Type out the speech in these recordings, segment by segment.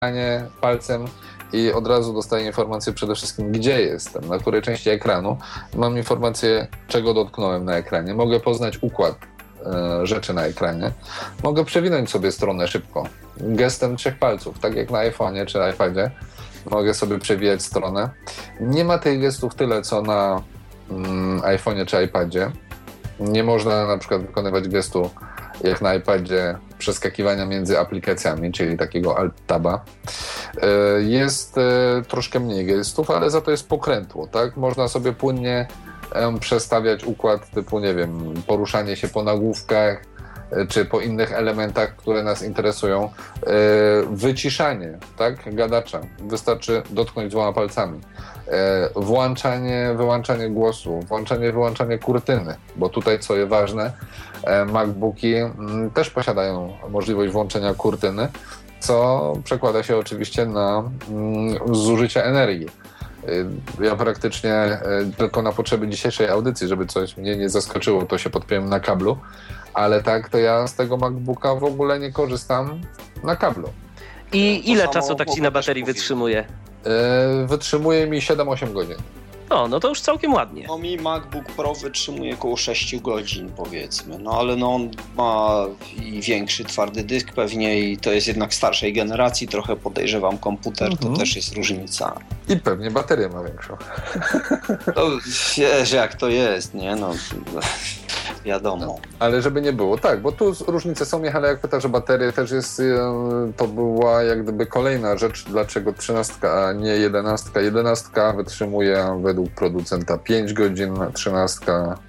ekranie palcem i od razu dostaję informację przede wszystkim, gdzie jestem, na której części ekranu. Mam informację, czego dotknąłem na ekranie. Mogę poznać układ rzeczy na ekranie. Mogę przewinąć sobie stronę szybko. Gestem 3 palców, tak jak na iPhone'ie czy iPadzie. Mogę sobie przewijać stronę. Nie ma tych gestów tyle, co na iPhone'ie czy iPadzie. Nie można na przykład wykonywać gestu jak na iPadzie przeskakiwania między aplikacjami, czyli takiego Alt-Taba. Jest troszkę mniej gestów, ale za to jest pokrętło, tak? Można sobie płynnie przestawiać układ typu, nie wiem, poruszanie się po nagłówkach, czy po innych elementach, które nas interesują. Wyciszanie, tak? Gadacza. Wystarczy dotknąć 2 palcami. Włączanie, wyłączanie głosu, włączanie, wyłączanie kurtyny, bo tutaj, co jest ważne, MacBooki też posiadają możliwość włączenia kurtyny, co przekłada się oczywiście na zużycie energii. Ja praktycznie tylko na potrzeby dzisiejszej audycji, żeby coś mnie nie zaskoczyło, to się podpiąłem na kablu, ale tak, to ja z tego MacBooka w ogóle nie korzystam na kablu. I ile czasu tak ci na baterii wytrzymuje? Wytrzymuje mi 7-8 godzin. O, no to już całkiem ładnie. No mi MacBook Pro wytrzymuje około 6 godzin, powiedzmy. No ale no on ma i większy twardy dysk pewnie i to jest jednak starszej generacji. Trochę podejrzewam komputer, to też jest różnica. I pewnie baterię ma większą. To wiesz jak to jest, nie? No wiadomo. No, ale żeby nie było, tak, bo tu różnice są, Michale, jak pytasz o baterię, też jest, to była jak gdyby kolejna rzecz, dlaczego 13, a nie 11. 11 wytrzymuje według producenta 5 godzin, 13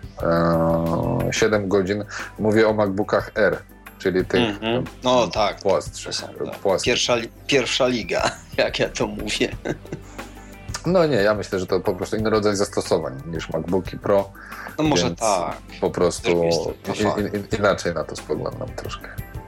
7 godzin. Mówię o MacBookach R, czyli tych no, tak, płastszych. Pierwsza liga, jak ja to mówię. No nie, ja myślę, że to po prostu inny rodzaj zastosowań niż MacBooki Pro. No może tak. Po prostu inaczej na to spoglądam troszkę.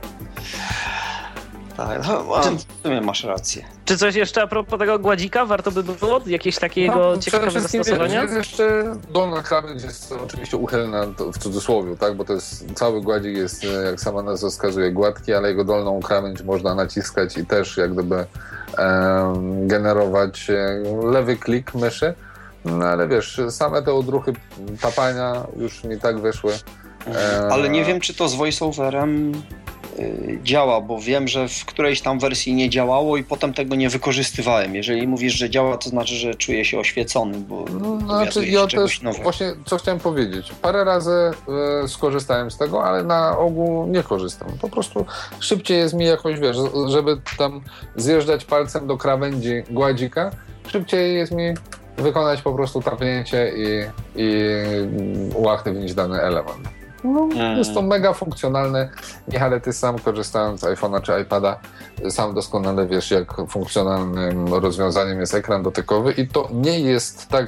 Tak, no, w sumie masz rację. Czy coś jeszcze a propos tego gładzika? Warto by było jakieś takiego ciekawego zastosowania? Jest jeszcze dolna krawędź, jest oczywiście uchylna w cudzysłowie, tak? Bo to jest, cały gładzik jest, jak sama nazwa wskazuje, gładki, ale jego dolną krawędź można naciskać i też jak gdyby generować lewy klik myszy. No ale wiesz, same te odruchy tapania już mi tak wyszły. Ale nie wiem, czy to z voiceoverem działa, bo wiem, że w którejś tam wersji nie działało i potem tego nie wykorzystywałem. Jeżeli mówisz, że działa, to znaczy, że czuję się oświecony, bo znaczy, ja też właśnie co chciałem powiedzieć. Parę razy skorzystałem z tego, ale na ogół nie korzystam. Po prostu szybciej jest mi jakoś, wiesz, żeby tam zjeżdżać palcem do krawędzi gładzika, szybciej jest mi wykonać po prostu tapnięcie i uaktywnić dany element. No, jest to mega funkcjonalne. Michale, ty sam korzystając z iPhone'a czy iPada, sam doskonale wiesz, jak funkcjonalnym rozwiązaniem jest ekran dotykowy i to nie jest tak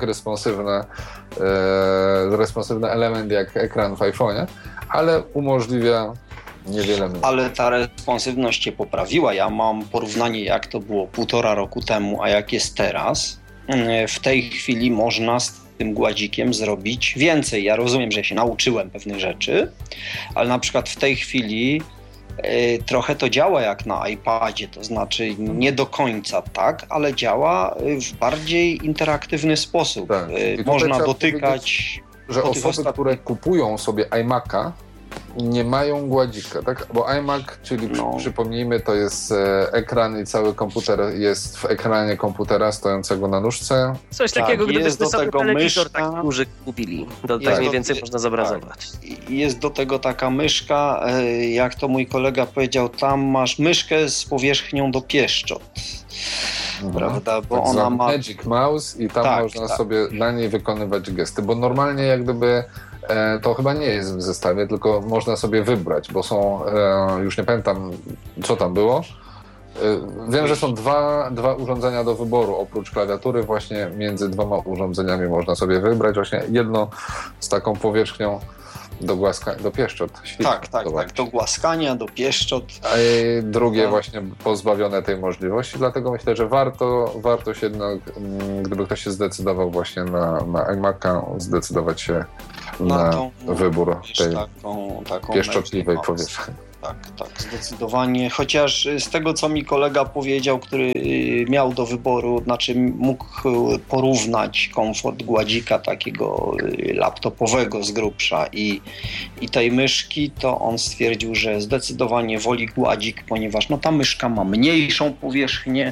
responsywny element jak ekran w iPhone'ie, ale umożliwia niewiele mniej. Ale ta responsywność się poprawiła. Ja mam porównanie, jak to było 1,5 roku temu, a jak jest teraz. W tej chwili można z tym gładzikiem zrobić więcej. Ja rozumiem, że się nauczyłem pewnych rzeczy, ale na przykład w tej chwili trochę to działa jak na iPadzie, to znaczy nie do końca tak, ale działa w bardziej interaktywny sposób. Tak. Można dotykać. Że osoby, które kupują sobie iMac'a, nie mają gładzika, tak? Bo iMac, czyli przypomnijmy, to jest ekran i cały komputer jest w ekranie komputera stojącego na nóżce. Coś takiego, gdybyśmy sobie telewizor myszka, tak duży kupili. Tak mniej więcej można zobrazować. Tak. Jest do tego taka myszka, jak to mój kolega powiedział, tam masz myszkę z powierzchnią do pieszczot. Prawda, bo tak ona ma Magic Mouse i tam można sobie na niej wykonywać gesty, bo normalnie jak gdyby to chyba nie jest w zestawie, tylko można sobie wybrać, bo są, już nie pamiętam co tam było. Wiem, że są dwa urządzenia do wyboru, oprócz klawiatury właśnie między 2 urządzeniami można sobie wybrać właśnie jedno z taką powierzchnią do pieszczot. Tak, do głaskania, do pieszczot. A drugie właśnie pozbawione tej możliwości, dlatego myślę, że warto się jednak, gdyby ktoś się zdecydował właśnie na iMac'a, zdecydować się na wybór tej taką pieszczotliwej powierzchni. Tak, zdecydowanie. Chociaż z tego, co mi kolega powiedział, który miał do wyboru, znaczy mógł porównać komfort gładzika takiego laptopowego z grubsza i tej myszki, to on stwierdził, że zdecydowanie woli gładzik, ponieważ ta myszka ma mniejszą powierzchnię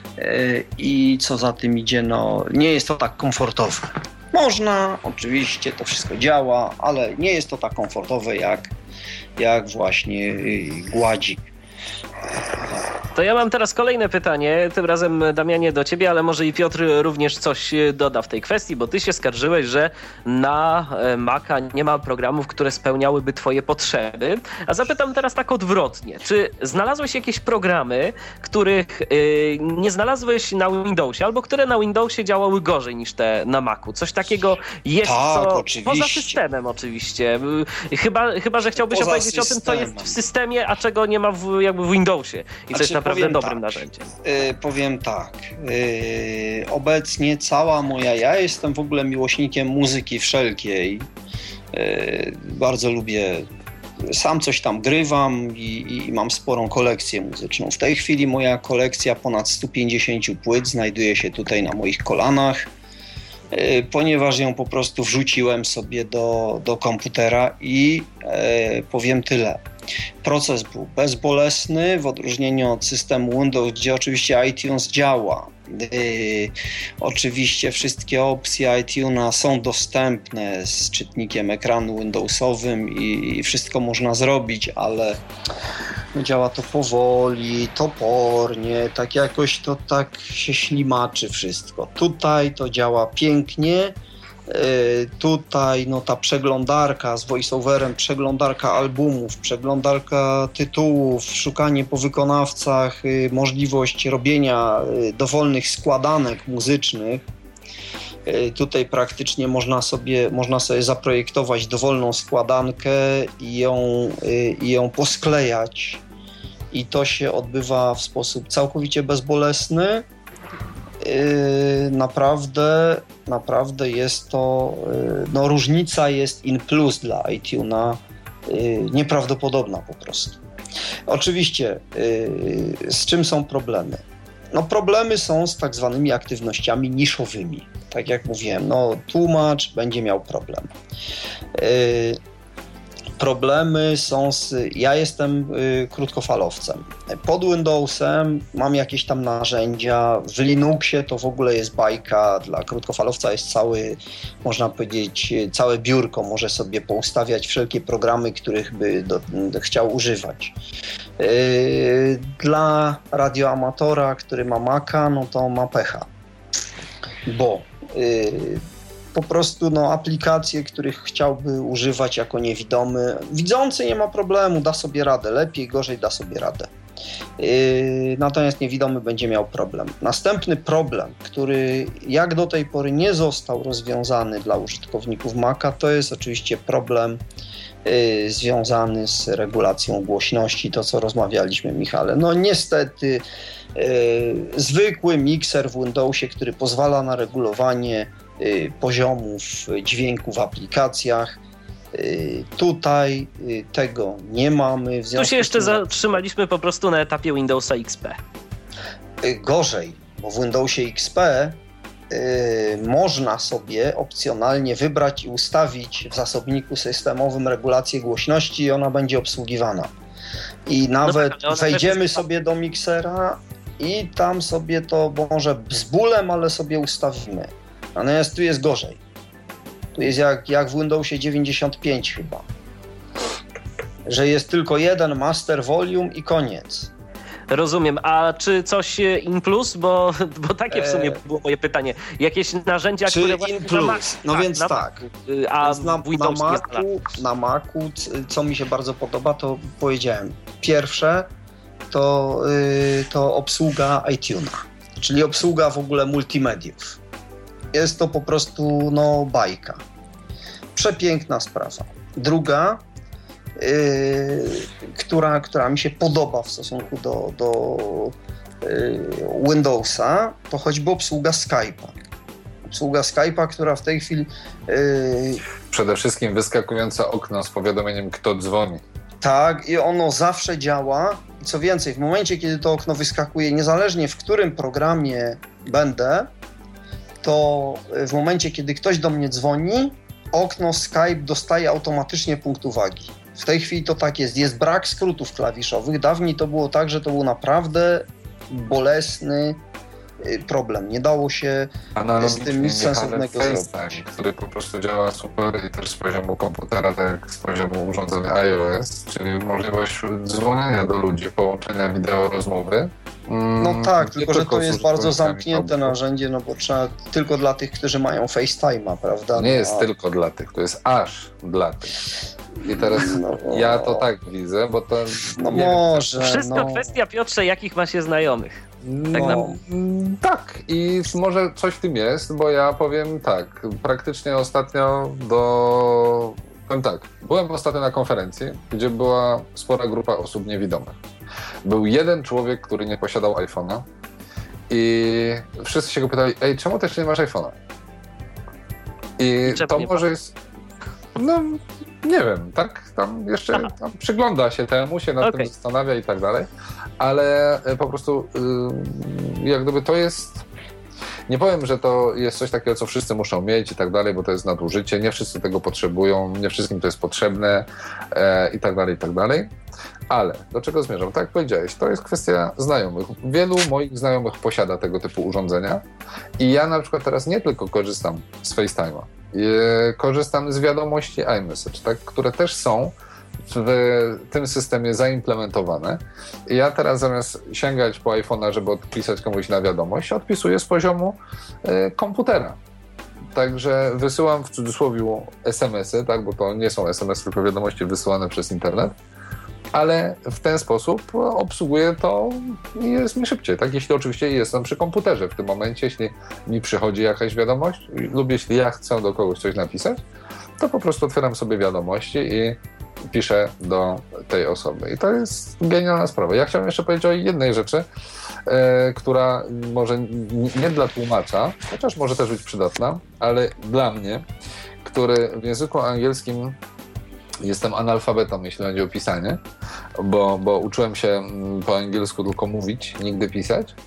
i co za tym idzie, nie jest to tak komfortowe. Można, oczywiście to wszystko działa, ale nie jest to tak komfortowe jak właśnie gładzik. To ja mam teraz kolejne pytanie, tym razem Damianie do ciebie, ale może i Piotr również coś doda w tej kwestii, bo ty się skarżyłeś, że na Maca nie ma programów, które spełniałyby twoje potrzeby. A zapytam teraz tak odwrotnie. Czy znalazłeś jakieś programy, których nie znalazłeś na Windowsie, albo które na Windowsie działały gorzej niż te na Macu? Coś takiego jest, oczywiście. Poza systemem oczywiście. Chyba, że chciałbyś opowiedzieć o tym, co jest w systemie, a czego nie ma w Windowsie. I co jest naprawdę dobrym narzędziem. Powiem tak. Obecnie ja jestem w ogóle miłośnikiem muzyki wszelkiej. Bardzo lubię. Sam coś tam grywam i mam sporą kolekcję muzyczną. W tej chwili moja kolekcja ponad 150 płyt znajduje się tutaj na moich kolanach, ponieważ ją po prostu wrzuciłem sobie do komputera i powiem tyle. Proces był bezbolesny, w odróżnieniu od systemu Windows, gdzie oczywiście iTunes działa. Oczywiście wszystkie opcje iTunes są dostępne z czytnikiem ekranu Windowsowym i wszystko można zrobić, ale działa to powoli, topornie, tak jakoś to tak się ślimaczy wszystko. Tutaj to działa pięknie. Tutaj ta przeglądarka z voiceoverem, przeglądarka albumów, przeglądarka tytułów, szukanie po wykonawcach, możliwość robienia dowolnych składanek muzycznych. Tutaj praktycznie można sobie zaprojektować dowolną składankę i ją posklejać. I to się odbywa w sposób całkowicie bezbolesny. Naprawdę jest to, różnica jest in plus dla iTunes nieprawdopodobna po prostu. Oczywiście, z czym są problemy? Problemy są z tak zwanymi aktywnościami niszowymi. Tak jak mówiłem, tłumacz będzie miał problem. Problemy są ja jestem krótkofalowcem. Pod Windowsem mam jakieś tam narzędzia. W Linuxie to w ogóle jest bajka. Dla krótkofalowca jest można powiedzieć, całe biurko. Może sobie poustawiać wszelkie programy, których by chciał używać. Dla radioamatora, który ma Maca, to ma pecha. Bo po prostu aplikacje, których chciałby używać jako niewidomy. Widzący nie ma problemu, da sobie radę. Lepiej, gorzej da sobie radę. Natomiast niewidomy będzie miał problem. Następny problem, który jak do tej pory nie został rozwiązany dla użytkowników Maca, to jest oczywiście problem związany z regulacją głośności, to co rozmawialiśmy, Michale. Niestety zwykły mikser w Windowsie, który pozwala na regulowanie poziomów dźwięku w aplikacjach. Tutaj tego nie mamy. Tu się jeszcze zatrzymaliśmy po prostu na etapie Windowsa XP. Gorzej, bo w Windowsie XP można sobie opcjonalnie wybrać i ustawić w zasobniku systemowym regulację głośności i ona będzie obsługiwana. I nawet wejdziemy sobie do miksera i tam sobie to może z bólem, ale sobie ustawimy. Natomiast tu jest gorzej. Tu jest jak w Windowsie 95 chyba. Że jest tylko jeden master volume i koniec. Rozumiem. A czy coś in plus? Bo takie w sumie było moje pytanie. Jakieś narzędzia, czy które właśnie in plus? Więc tak. A na Macu, co mi się bardzo podoba, to powiedziałem. Pierwsze to obsługa iTunes, czyli obsługa w ogóle multimediów. Jest to po prostu bajka. Przepiękna sprawa. Druga, która mi się podoba w stosunku do Windowsa, to choćby obsługa Skype'a. Obsługa Skype'a, która w tej chwili... Przede wszystkim wyskakujące okno z powiadomieniem, kto dzwoni. Tak, i ono zawsze działa. I co więcej, w momencie, kiedy to okno wyskakuje, niezależnie w którym programie będę, to w momencie, kiedy ktoś do mnie dzwoni, okno Skype dostaje automatycznie punkt uwagi. W tej chwili to tak jest. Jest brak skrótów klawiszowych. Dawniej to było tak, że to był naprawdę bolesny problem. Nie dało się z tym nic sensownego zrobić. Który po prostu działa super i też z poziomu komputera, tak jak z poziomu urządzenia iOS, czyli możliwość dzwonienia do ludzi, połączenia wideo, rozmowy. No tak, tylko że to jest bardzo zamknięte narzędzie, no bo trzeba tylko dla tych, którzy mają FaceTime'a, prawda? Nie jest tylko dla tych, to jest aż dla tych. I teraz ja to tak widzę, bo to... No może... Wszystko kwestia, Piotrze, jakich ma się znajomych. Tak, i może coś w tym jest, bo ja powiem tak, praktycznie ostatnio byłem ostatnio na konferencji, gdzie była spora grupa osób niewidomych. Był jeden człowiek, który nie posiadał iPhone'a i wszyscy się go pytali, czemu też nie masz iPhone'a? I to może jest... No, nie wiem, tak? Tam jeszcze przygląda się temu, się nad tym zastanawia i tak dalej, ale po prostu jak gdyby to jest... Nie powiem, że to jest coś takiego, co wszyscy muszą mieć i tak dalej, bo to jest nadużycie, nie wszyscy tego potrzebują, nie wszystkim to jest potrzebne i tak dalej, ale do czego zmierzam? Tak jak powiedziałeś, to jest kwestia znajomych. Wielu moich znajomych posiada tego typu urządzenia i ja na przykład teraz nie tylko korzystam z FaceTime'a, korzystam z wiadomości iMessage, tak, które też są w tym systemie zaimplementowane. I ja teraz zamiast sięgać po iPhone'a, żeby odpisać komuś na wiadomość, odpisuję z poziomu komputera. Także wysyłam w cudzysłowie SMS-y, tak, bo to nie są SMS, tylko wiadomości wysyłane przez internet, ale w ten sposób obsługuję to i jest mi szybciej. Tak, jeśli oczywiście jestem przy komputerze w tym momencie, jeśli mi przychodzi jakaś wiadomość lub jeśli ja chcę do kogoś coś napisać, to po prostu otwieram sobie wiadomości i piszę do tej osoby. I to jest genialna sprawa. Ja chciałem jeszcze powiedzieć o jednej rzeczy, która może nie dla tłumacza, chociaż może też być przydatna, ale dla mnie, który w języku angielskim jestem analfabetą, jeśli chodzi o pisanie, bo uczyłem się po angielsku tylko mówić, nigdy pisać.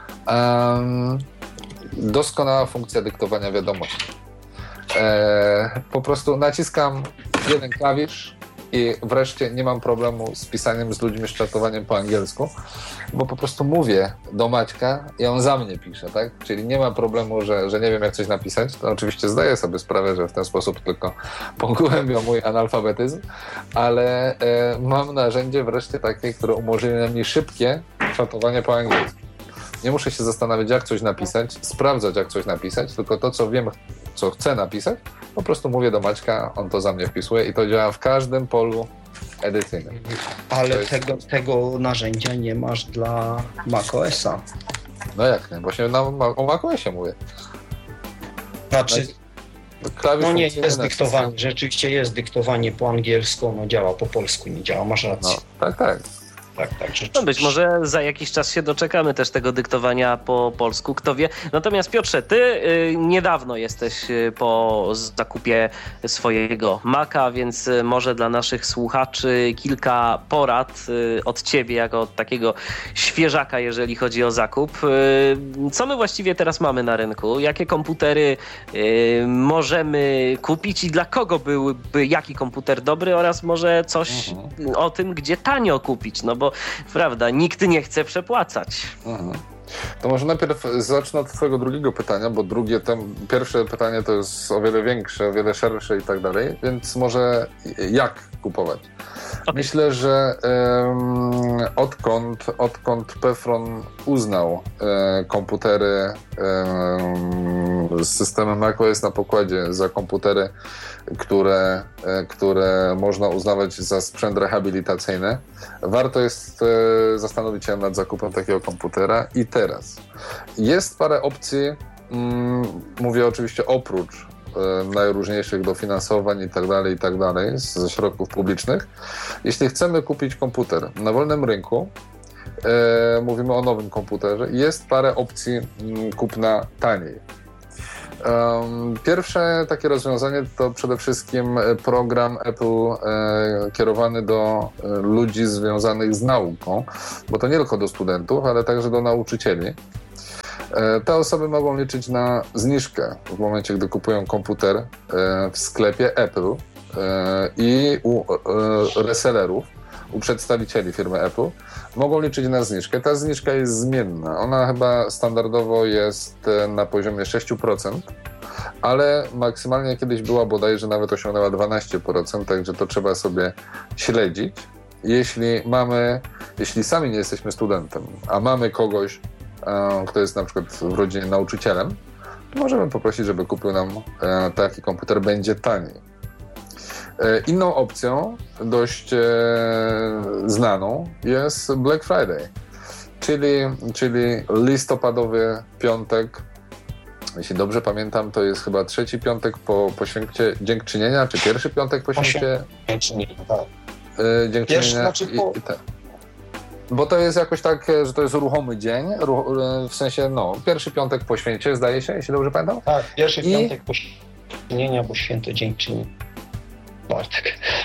Doskonała funkcja dyktowania wiadomości. Po prostu naciskam jeden klawisz i wreszcie nie mam problemu z pisaniem z ludźmi, z czatowaniem po angielsku, bo po prostu mówię do Maćka i on za mnie pisze, tak? Czyli nie ma problemu, że nie wiem, jak coś napisać. To oczywiście zdaję sobie sprawę, że w ten sposób tylko pogłębia mój analfabetyzm, ale mam narzędzie wreszcie takie, które umożliwia mi szybkie czatowanie po angielsku. Nie muszę się zastanawiać, jak coś napisać, sprawdzać, jak coś napisać, tylko to, co wiem, co chcę napisać, po prostu mówię do Maćka, on to za mnie wpisuje i to działa w każdym polu edycyjnym. Ale tego narzędzia nie masz dla macOS-a. No jak nie? Właśnie o macOSie mówię. Znaczy, no nie, jest dyktowanie, rzeczywiście jest dyktowanie po angielsku, ono działa po polsku, nie działa, masz rację. No, tak. No być może za jakiś czas się doczekamy też tego dyktowania po polsku, kto wie. Natomiast Piotrze, ty niedawno jesteś po zakupie swojego Maca, więc może dla naszych słuchaczy kilka porad od ciebie, jako od takiego świeżaka, jeżeli chodzi o zakup. Co my właściwie teraz mamy na rynku? Jakie komputery możemy kupić i dla kogo byłby jaki komputer dobry oraz może coś o tym, gdzie tanio kupić, no bo prawda, nikt nie chce przepłacać. To może najpierw zacznę od twojego drugiego pytania, bo pierwsze pytanie to jest o wiele większe, o wiele szersze i tak dalej, więc może jak kupować? Okay. Myślę, że odkąd Pefron uznał komputery z systemem macOS na pokładzie za komputery, które można uznawać za sprzęt rehabilitacyjny, warto jest zastanowić się nad zakupem takiego komputera. I teraz jest parę opcji, mówię oczywiście oprócz najróżniejszych dofinansowań i tak dalej ze środków publicznych. Jeśli chcemy kupić komputer na wolnym rynku, mówimy o nowym komputerze, jest parę opcji kupna taniej. Pierwsze takie rozwiązanie to przede wszystkim program Apple kierowany do ludzi związanych z nauką, bo to nie tylko do studentów, ale także do nauczycieli. Te osoby mogą liczyć na zniżkę w momencie, gdy kupują komputer w sklepie Apple i u resellerów, u przedstawicieli firmy Apple. Mogą liczyć na zniżkę. Ta zniżka jest zmienna. Ona chyba standardowo jest na poziomie 6%, ale maksymalnie kiedyś była bodajże nawet osiągnęła 12%, także to trzeba sobie śledzić. Jeśli sami nie jesteśmy studentem, a mamy kogoś, kto jest na przykład w rodzinie nauczycielem, to możemy poprosić, żeby kupił nam taki komputer, będzie taniej. Inną opcją, dość znaną, jest Black Friday, czyli listopadowy piątek. Jeśli dobrze pamiętam, to jest chyba trzeci piątek po święcie Dziękczynienia, czy pierwszy piątek po święcie Dziękczynienia. Bo to jest jakoś tak, że to jest ruchomy dzień, w sensie, pierwszy piątek po święcie, zdaje się, jeśli dobrze pamiętam? Tak, pierwszy piątek po święcie, bo święto Dziękczynienia. Bartek.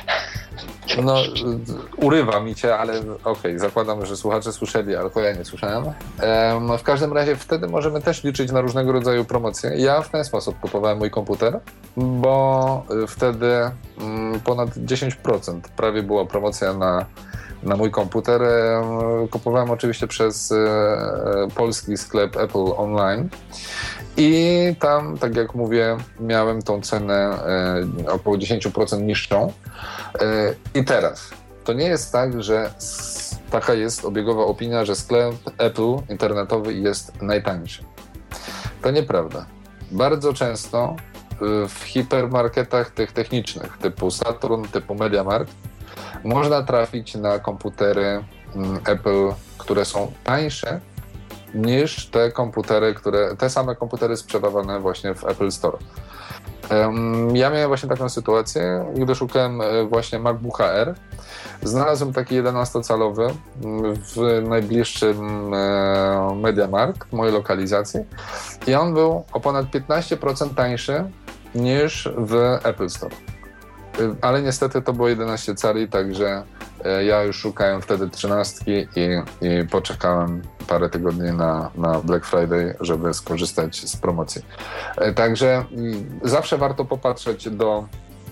Urywa mi cię, ale okej, zakładam, że słuchacze słyszeli, ale to ja nie słyszałem. W każdym razie wtedy możemy też liczyć na różnego rodzaju promocje. Ja w ten sposób kupowałem mój komputer, bo wtedy ponad 10% prawie była promocja na mój komputer. Kupowałem oczywiście przez polski sklep Apple Online i tam, tak jak mówię, miałem tą cenę około 10% niższą. I teraz, to nie jest tak, że taka jest obiegowa opinia, że sklep Apple internetowy jest najtańszy. To nieprawda. Bardzo często w hipermarketach tych technicznych, typu Saturn, typu MediaMarkt, można trafić na komputery Apple, które są tańsze niż te same komputery sprzedawane właśnie w Apple Store. Ja miałem właśnie taką sytuację, gdy szukałem właśnie MacBooka Air. Znalazłem taki 11-calowy w najbliższym MediaMarkt, mojej lokalizacji, i on był o ponad 15% tańszy niż w Apple Store. Ale niestety to było 11 cali, także ja już szukałem wtedy 13 i poczekałem parę tygodni na Black Friday, żeby skorzystać z promocji. Także zawsze warto popatrzeć do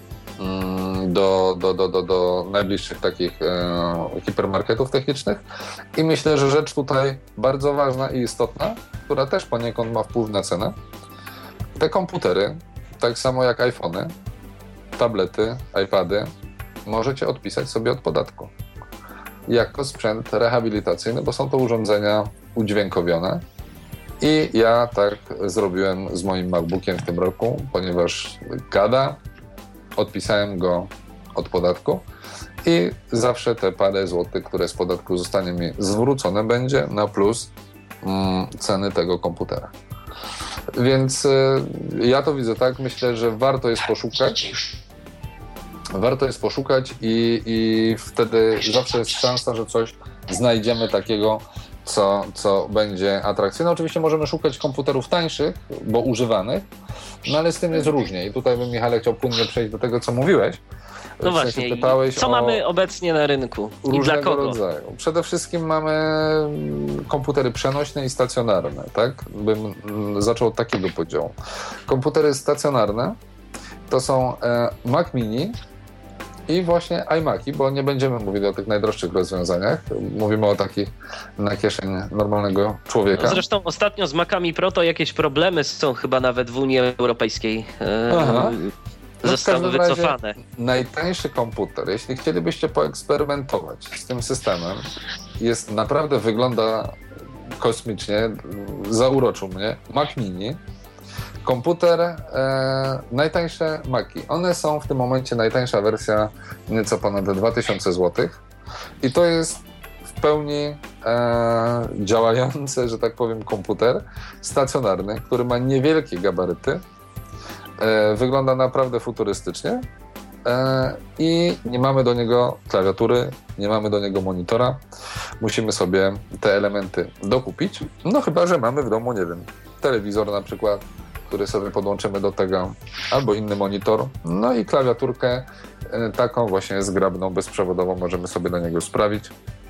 najbliższych takich hipermarketów technicznych i myślę, że rzecz tutaj bardzo ważna i istotna, która też poniekąd ma wpływ na cenę. Te komputery, tak samo jak iPhony, tablety, iPady, możecie odpisać sobie od podatku jako sprzęt rehabilitacyjny, bo są to urządzenia udźwiękowione i ja tak zrobiłem z moim MacBookiem w tym roku, ponieważ gada, odpisałem go od podatku i zawsze te parę złotych, które z podatku zostanie mi zwrócone, będzie na plus ceny tego komputera. Więc ja to widzę tak, myślę, że warto jest poszukać i wtedy zawsze jest szansa, że coś znajdziemy takiego, co będzie atrakcyjne. Oczywiście możemy szukać komputerów tańszych, bo używanych, ale z tym jest różnie. I tutaj bym, Michale, chciał płynnie przejść do tego, co mówiłeś. No właśnie, co mamy obecnie na rynku i dla kogo? Rodzaju. Przede wszystkim mamy komputery przenośne i stacjonarne, tak? Bym zaczął od takiego podziału. Komputery stacjonarne to są Mac Mini i właśnie iMaci, bo nie będziemy mówili o tych najdroższych rozwiązaniach. Mówimy o takich na kieszeń normalnego człowieka. Zresztą ostatnio z Macami Pro to jakieś problemy są chyba nawet w Unii Europejskiej. Zostały wycofane. Najtańszy komputer, jeśli chcielibyście poeksperymentować z tym systemem, naprawdę wygląda kosmicznie, zauroczył mnie, Mac Mini. Komputer, najtańsze Maci. One są w tym momencie najtańsza wersja, nieco ponad 2000 zł. I to jest w pełni działający, że tak powiem, komputer stacjonarny, który ma niewielkie gabaryty. Wygląda naprawdę futurystycznie i nie mamy do niego klawiatury, nie mamy do niego monitora. Musimy sobie te elementy dokupić. No chyba że mamy w domu, nie wiem, telewizor na przykład, który sobie podłączymy do tego, albo inny monitor, no i klawiaturkę taką właśnie zgrabną, bezprzewodową możemy sobie do niego sprawić.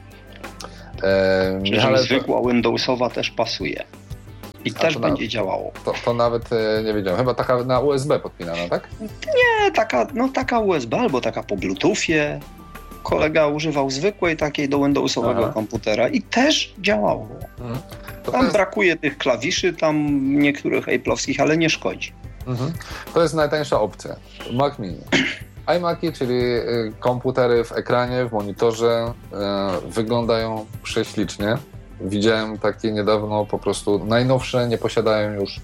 Czyli zwykła Windowsowa też pasuje. I też będzie działało. To nawet nie wiedziałem. Chyba taka na USB podpinana, tak? Nie, taka USB albo taka po Bluetoothie. Kolega używał zwykłej takiej do Windowsowego komputera i też działało. Tam brakuje tych klawiszy, tam niektórych Apple'owskich, ale nie szkodzi. To jest najtańsza opcja. Mac Mini. iMaki, czyli komputery w ekranie, w monitorze, wyglądają prześlicznie. Widziałem takie niedawno, po prostu najnowsze nie posiadają już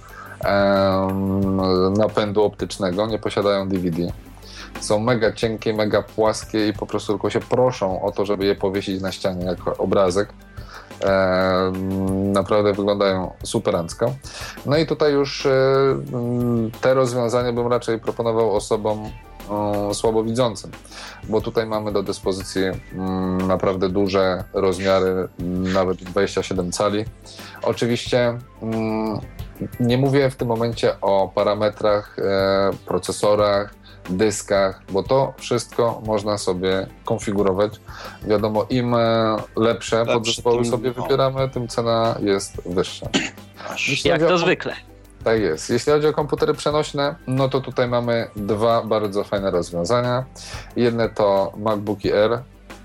napędu optycznego, nie posiadają DVD. Są mega cienkie, mega płaskie i po prostu tylko się proszą o to, żeby je powiesić na ścianie jako obrazek. Naprawdę wyglądają superancko. No i tutaj już te rozwiązania bym raczej proponował osobom słabowidzącym, bo tutaj mamy do dyspozycji naprawdę duże rozmiary, nawet 27 cali. Oczywiście nie mówię w tym momencie o parametrach, procesorach, dyskach, bo to wszystko można sobie konfigurować. Wiadomo, im lepsze podzespoły sobie wybieramy, tym cena jest wyższa. Jak to zwykle. Tak jest. Jeśli chodzi o komputery przenośne, no to tutaj mamy dwa bardzo fajne rozwiązania. Jedne to MacBooki Air.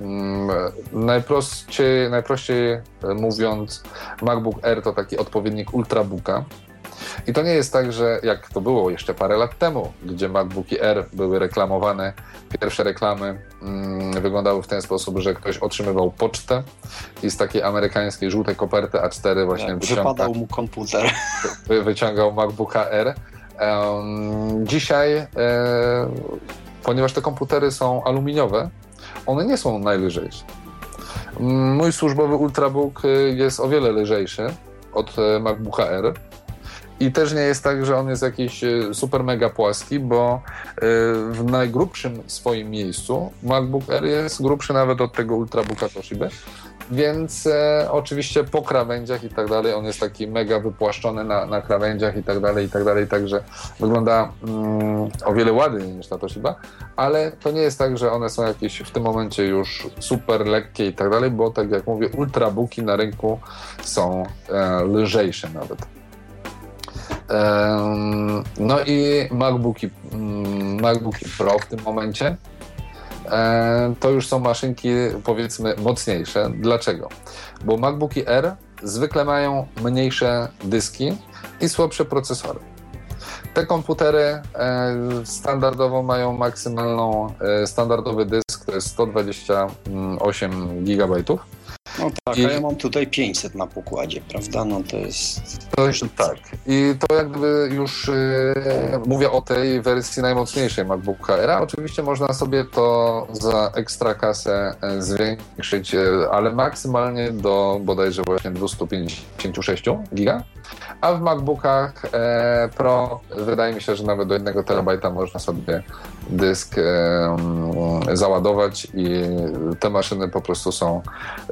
Najprościej mówiąc, MacBook Air to taki odpowiednik Ultrabooka. I to nie jest tak, że jak to było jeszcze parę lat temu, gdzie MacBooki Air były reklamowane, pierwsze reklamy wyglądały w ten sposób, że ktoś otrzymywał pocztę i z takiej amerykańskiej żółtej koperty A4 właśnie wypadał mu komputer. Wyciągał MacBooka Air. Dzisiaj, ponieważ te komputery są aluminiowe, one nie są najlżejsze. Mój służbowy Ultrabook jest o wiele lżejszy od MacBooka Air. I też nie jest tak, że on jest jakiś super mega płaski, bo w najgrubszym swoim miejscu MacBook Air jest grubszy nawet od tego Ultrabooka Toshiby, więc oczywiście po krawędziach i tak dalej on jest taki mega wypłaszczony na krawędziach i tak dalej, także wygląda o wiele ładniej niż ta Toshiba, ale to nie jest tak, że one są jakieś w tym momencie już super lekkie i tak dalej, bo tak jak mówię, Ultrabooki na rynku są lżejsze nawet. No i MacBooki Pro w tym momencie to już są maszynki, powiedzmy, mocniejsze. Dlaczego? Bo MacBooki Air zwykle mają mniejsze dyski i słabsze procesory. Te komputery standardowo mają standardowy dysk, to jest 128 GB. No tak, a ja mam tutaj 500 na pokładzie, prawda? No to jest... Tak. I to jakby już mówię o tej wersji najmocniejszej MacBooka Air. Oczywiście można sobie to za ekstra kasę zwiększyć, ale maksymalnie do bodajże właśnie 256 giga. A w MacBookach Pro wydaje mi się, że nawet do 1 terabajta można sobie dysk załadować i te maszyny po prostu są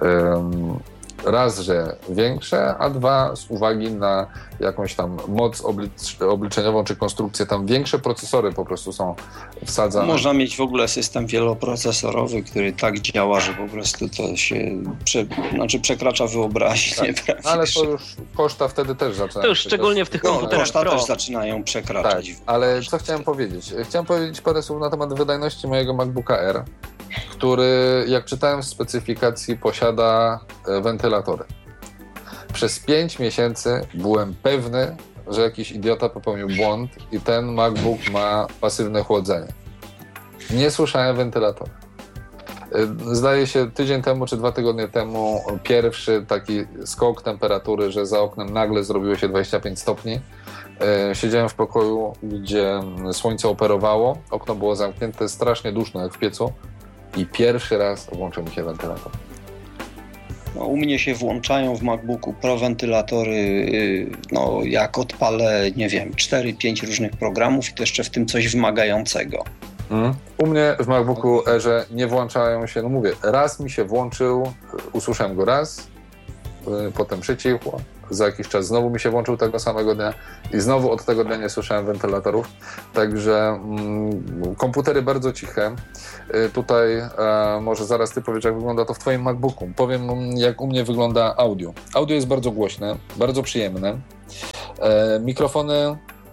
raz, że większe, a dwa, z uwagi na jakąś tam moc obliczeniową czy konstrukcję, tam większe procesory po prostu są wsadzane. Można mieć w ogóle system wieloprocesorowy, który tak działa, że po prostu to się przekracza wyobraźnię. Tak, ale to już koszta wtedy też zaczynają. To już szczególnie w tych komputerach koszta Pro. też zaczynają przekraczać. Tak, ale co chciałem powiedzieć? Chciałem powiedzieć parę słów na temat wydajności mojego MacBooka Air, który, jak czytałem w specyfikacji, posiada wentylatory. Przez 5 miesięcy byłem pewny, że jakiś idiota popełnił błąd i ten MacBook ma pasywne chłodzenie. Nie słyszałem wentylatora. Zdaje się, tydzień temu czy 2 tygodnie temu pierwszy taki skok temperatury, że za oknem nagle zrobiło się 25 stopni. Siedziałem w pokoju, gdzie słońce operowało, okno było zamknięte, strasznie duszno jak w piecu i pierwszy raz włączył mi się wentylator. No, u mnie się włączają w MacBooku Pro wentylatory, jak odpalę, 4-5 różnych programów i to jeszcze w tym coś wymagającego. U mnie w MacBooku Airze nie włączają się, raz mi się włączył, usłyszałem go raz, potem przycichł, za jakiś czas znowu mi się włączył tego samego dnia i znowu od tego dnia nie słyszałem wentylatorów. Także komputery bardzo ciche. Tutaj może zaraz ty powiesz, jak wygląda to w twoim MacBooku. Powiem, jak u mnie wygląda audio. Audio jest bardzo głośne, bardzo przyjemne. Mikrofony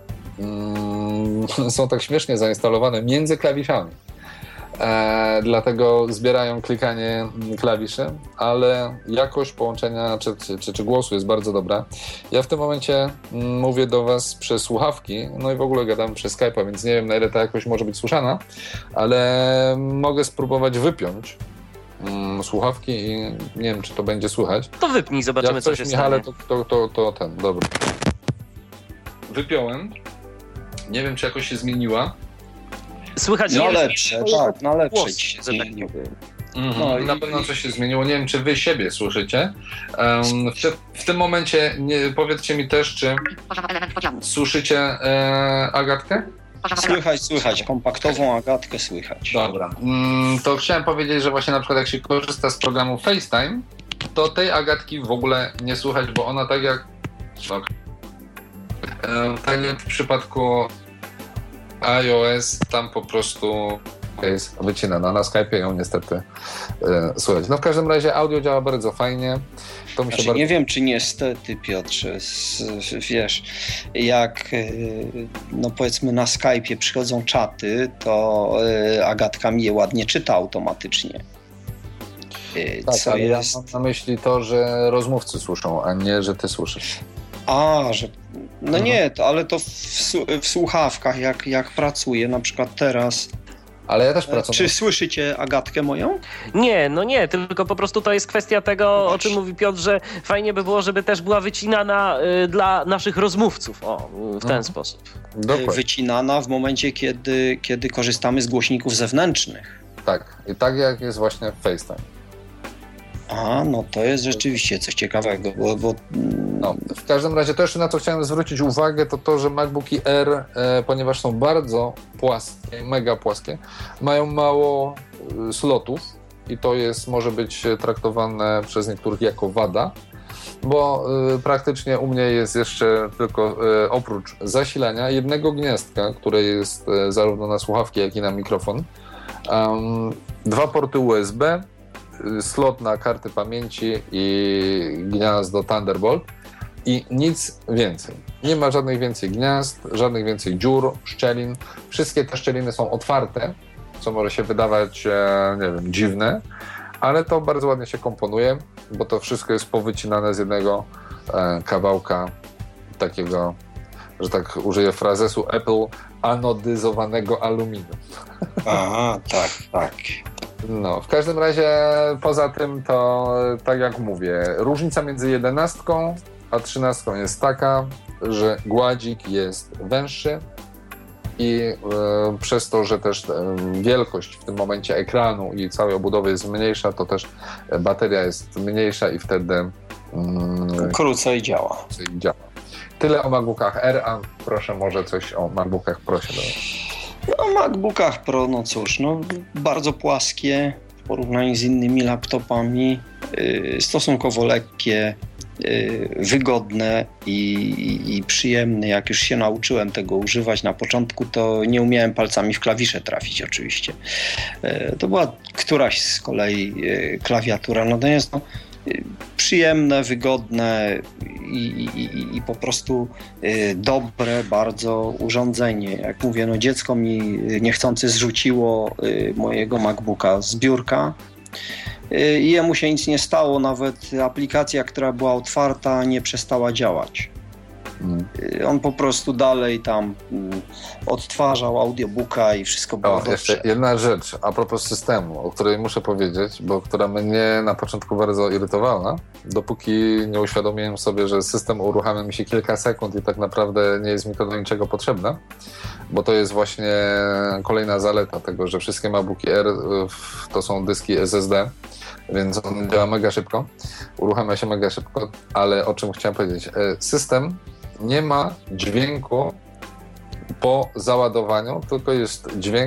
są tak śmiesznie zainstalowane między klawiszami. Dlatego zbierają klikanie klawiszy, ale jakość połączenia czy głosu jest bardzo dobra. Ja w tym momencie mówię do was przez słuchawki, no i w ogóle gadam przez Skype'a, więc nie wiem, na ile ta jakość może być słyszana, ale mogę spróbować wypiąć słuchawki i nie wiem, czy to będzie słychać. To wypnij, zobaczymy, co się Michale, stanie. to ten, dobra. Wypiąłem. Nie wiem, czy jakoś się zmieniła. Słychać No jest lepsze, tak, na lepsze głos, ci się że tak zmienił. No i na pewno coś się zmieniło. Nie wiem, czy wy siebie słyszycie. W tym momencie powiedzcie mi też, czy słyszycie Agatkę? Słychać, kompaktową Agatkę słychać. Dobra. To chciałem powiedzieć, że właśnie na przykład jak się korzysta z programu FaceTime, to tej Agatki w ogóle nie słychać, bo ona tak jak w przypadku iOS tam po prostu jest wycinana. Na Skype'ie ją niestety słychać. No w każdym razie audio działa bardzo fajnie. To mi się bardzo... Nie wiem, czy niestety, Piotrze, wiesz, jak no powiedzmy na Skype'ie przychodzą czaty, to Agatka mi je ładnie czyta automatycznie. Tak, co ale jest... ja mam na myśli to, że rozmówcy słyszą, a nie, że ty słyszysz. Że... No nie, ale to w słuchawkach, jak pracuję, na przykład teraz. Ale ja też pracuję. Czy słyszycie Agatkę moją? Nie, tylko po prostu to jest kwestia tego, o czym mówi Piotr, że fajnie by było, żeby też była wycinana dla naszych rozmówców. W ten sposób. Dokładnie. Wycinana w momencie, kiedy korzystamy z głośników zewnętrznych. Tak, i tak jak jest właśnie w FaceTime. No to jest rzeczywiście coś ciekawego, bo... No, w każdym razie to jeszcze na co chciałem zwrócić uwagę, to że MacBooki R, ponieważ są bardzo płaskie, mega płaskie, mają mało slotów i to może być traktowane przez niektórych jako wada, bo praktycznie u mnie jest jeszcze tylko oprócz zasilania jednego gniazdka, które jest zarówno na słuchawki, jak i na mikrofon, 2 porty USB, slot na karty pamięci i gniazdo Thunderbolt i nic więcej. Nie ma żadnych więcej gniazd, żadnych więcej dziur, szczelin. Wszystkie te szczeliny są otwarte, co może się wydawać, nie wiem, dziwne, ale to bardzo ładnie się komponuje, bo to wszystko jest powycinane z jednego kawałka takiego, że tak użyję frazesu Apple, anodyzowanego aluminium. Tak. No, w każdym razie poza tym to, tak jak mówię, różnica między 11 a 13 jest taka, że gładzik jest węższy i przez to, że też wielkość w tym momencie ekranu i całej obudowy jest mniejsza, to też bateria jest mniejsza i wtedy krócej działa. Tyle o MacBookach R, a proszę może coś o MacBookach Pro się dowie. O MacBookach Pro, no cóż, bardzo płaskie w porównaniu z innymi laptopami, stosunkowo lekkie, wygodne i przyjemne. Jak już się nauczyłem tego używać na początku, to nie umiałem palcami w klawisze trafić oczywiście. To była któraś z kolei klawiatura, natomiast przyjemne, wygodne i po prostu dobre bardzo urządzenie. Jak mówię, dziecko mi niechcący zrzuciło mojego MacBooka z biurka i jemu się nic nie stało, nawet aplikacja, która była otwarta, nie przestała działać. On po prostu dalej tam odtwarzał audiobooka i wszystko było dobrze. Jeszcze jedna rzecz a propos systemu, o której muszę powiedzieć, bo która mnie na początku bardzo irytowała, dopóki nie uświadomiłem sobie, że system uruchamia mi się kilka sekund i tak naprawdę nie jest mi to do niczego potrzebne, bo to jest właśnie kolejna zaleta tego, że wszystkie MacBooki R to są dyski SSD, więc on działa mega szybko, uruchamia się mega szybko, ale o czym chciałem powiedzieć, system nie ma dźwięku po załadowaniu, tylko jest dźwięk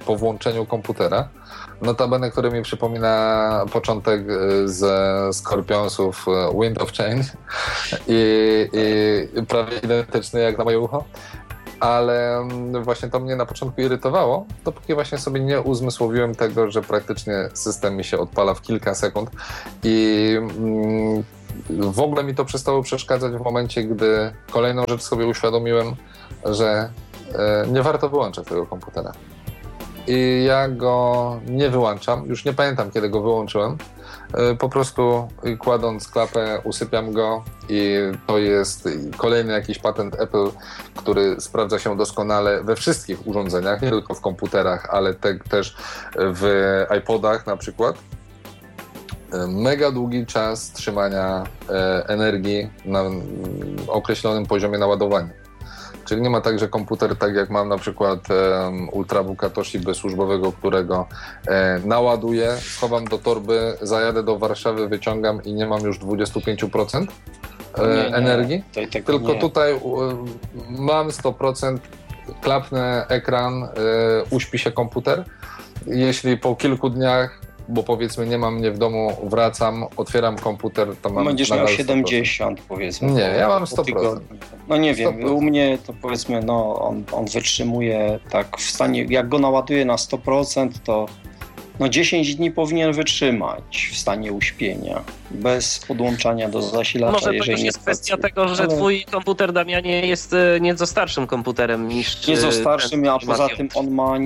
po włączeniu komputera. Notabene, który mi przypomina początek ze Scorpionsów Wind of Change i prawie identyczny jak na moje ucho. Ale właśnie to mnie na początku irytowało, dopóki właśnie sobie nie uzmysłowiłem tego, że praktycznie system mi się odpala w kilka sekund i w ogóle mi to przestało przeszkadzać w momencie, gdy kolejną rzecz sobie uświadomiłem, że nie warto wyłączać tego komputera. I ja go nie wyłączam, już nie pamiętam kiedy go wyłączyłem, po prostu kładąc klapę usypiam go i to jest kolejny jakiś patent Apple, który sprawdza się doskonale we wszystkich urządzeniach, nie tylko w komputerach, ale też w iPodach na przykład. Mega długi czas trzymania energii na określonym poziomie naładowania. Czyli nie ma tak, że komputer, tak jak mam na przykład Ultrabooka Toshiby służbowego, którego naładuję, schowam do torby, zajadę do Warszawy, wyciągam i nie mam już 25% energii. Tylko tutaj mam 100%, klapnę ekran, uśpi się komputer. Jeśli po kilku dniach, bo powiedzmy nie mam mnie w domu, wracam, otwieram komputer, to mam będziesz miał 70%, powiedzmy. Nie, ja mam 100%. No nie wiem, 100%. U mnie to powiedzmy, on wytrzymuje tak w stanie, jak go naładuję na 100%, to 10 dni powinien wytrzymać w stanie uśpienia, bez podłączania do zasilacza. Może to jeżeli też nie jest kwestia pracuje. tego, że twój komputer, Damianie, jest nieco starszym komputerem niż... Nieco starszym, a ten poza Mateusz. tym on ma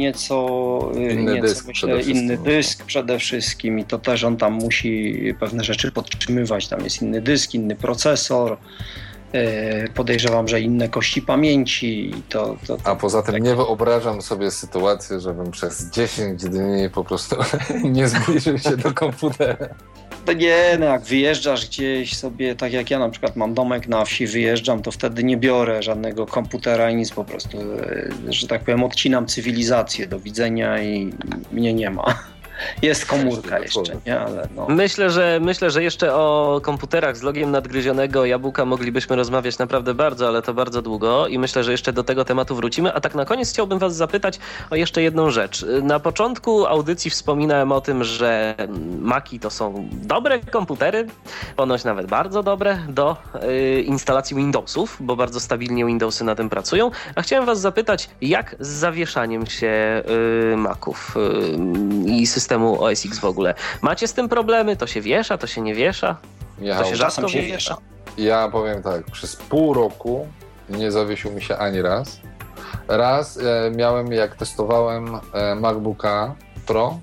inny dysk przede wszystkim i to też on tam musi pewne rzeczy podtrzymywać. Tam jest inny dysk, inny procesor. Podejrzewam, że inne kości pamięci. A poza tym nie wyobrażam sobie sytuacji, żebym przez 10 dni po prostu nie zbliżył się do komputera. To nie, jak wyjeżdżasz gdzieś sobie, tak jak ja na przykład mam domek na wsi, wyjeżdżam, to wtedy nie biorę żadnego komputera i nic, po prostu, że tak powiem, odcinam cywilizację, do widzenia i mnie nie ma. Jest komórka jeszcze, nie? Ale no. Myślę, że jeszcze o komputerach z logiem nadgryzionego jabłka moglibyśmy rozmawiać naprawdę bardzo, ale to bardzo długo i myślę, że jeszcze do tego tematu wrócimy. A tak na koniec chciałbym was zapytać o jeszcze jedną rzecz. Na początku audycji wspominałem o tym, że Maci to są dobre komputery, ponoć nawet bardzo dobre do instalacji Windowsów, bo bardzo stabilnie Windowsy na tym pracują. A chciałem was zapytać, jak z zawieszaniem się Maców i systemu OS X w ogóle. Macie z tym problemy? To się wiesza, to się nie wiesza? To się rzadko wiesza. Ja powiem tak, przez pół roku nie zawiesił mi się ani raz. Raz miałem, jak testowałem MacBooka Pro,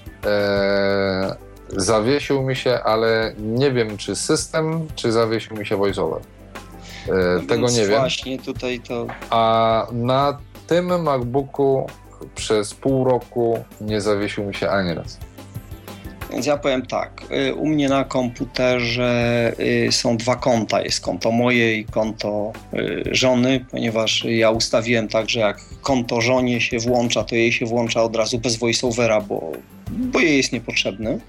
zawiesił mi się, ale nie wiem, czy system, czy zawiesił mi się VoiceOver. Tego nie wiem. Właśnie tutaj to... A na tym MacBooku przez pół roku nie zawiesił mi się ani raz. Więc ja powiem tak, u mnie na komputerze są dwa konta. Jest konto moje i konto żony, ponieważ ja ustawiłem tak, że jak konto żonie się włącza, to jej się włącza od razu bez voiceovera, bo jej jest niepotrzebny.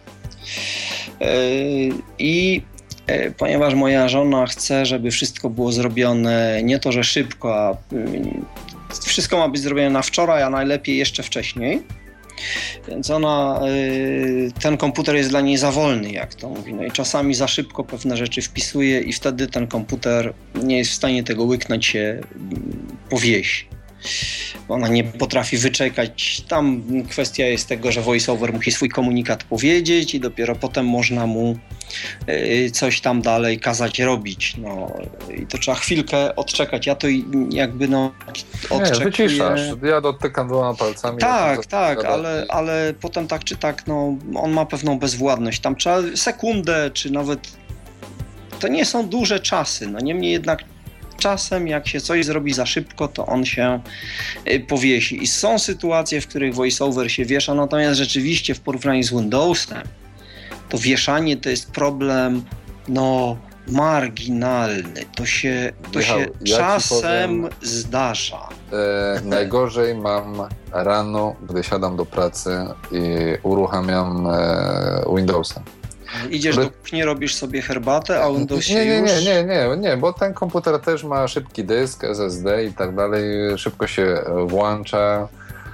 I ponieważ moja żona chce, żeby wszystko było zrobione nie to, że szybko, a wszystko ma być zrobione na wczoraj, a najlepiej jeszcze wcześniej. Więc ona, ten komputer jest dla niej za wolny, jak to mówi. No i czasami za szybko pewne rzeczy wpisuje i wtedy ten komputer nie jest w stanie tego łyknąć się powiesi. Ona nie potrafi wyczekać. Tam kwestia jest tego, że VoiceOver musi swój komunikat powiedzieć i dopiero potem można mu coś tam dalej kazać robić. No i to trzeba chwilkę odczekać. Ja to jakby odczekuję. Nie, wyciszasz. Ja dotykam dwoma palcami. Tak, ale potem tak czy tak, on ma pewną bezwładność. Tam trzeba sekundę, czy nawet to nie są duże czasy. Niemniej jednak czasem, jak się coś zrobi za szybko, to on się powiesi. I są sytuacje, w których VoiceOver się wiesza, natomiast rzeczywiście w porównaniu z Windowsem, to wieszanie to jest problem, marginalny. To się czasem zdarza. Najgorzej mam rano, gdy siadam do pracy i uruchamiam Windowsa. Idziesz do kuchni, robisz sobie herbatę, a Windows się Nie, bo ten komputer też ma szybki dysk, SSD i tak dalej, szybko się włącza.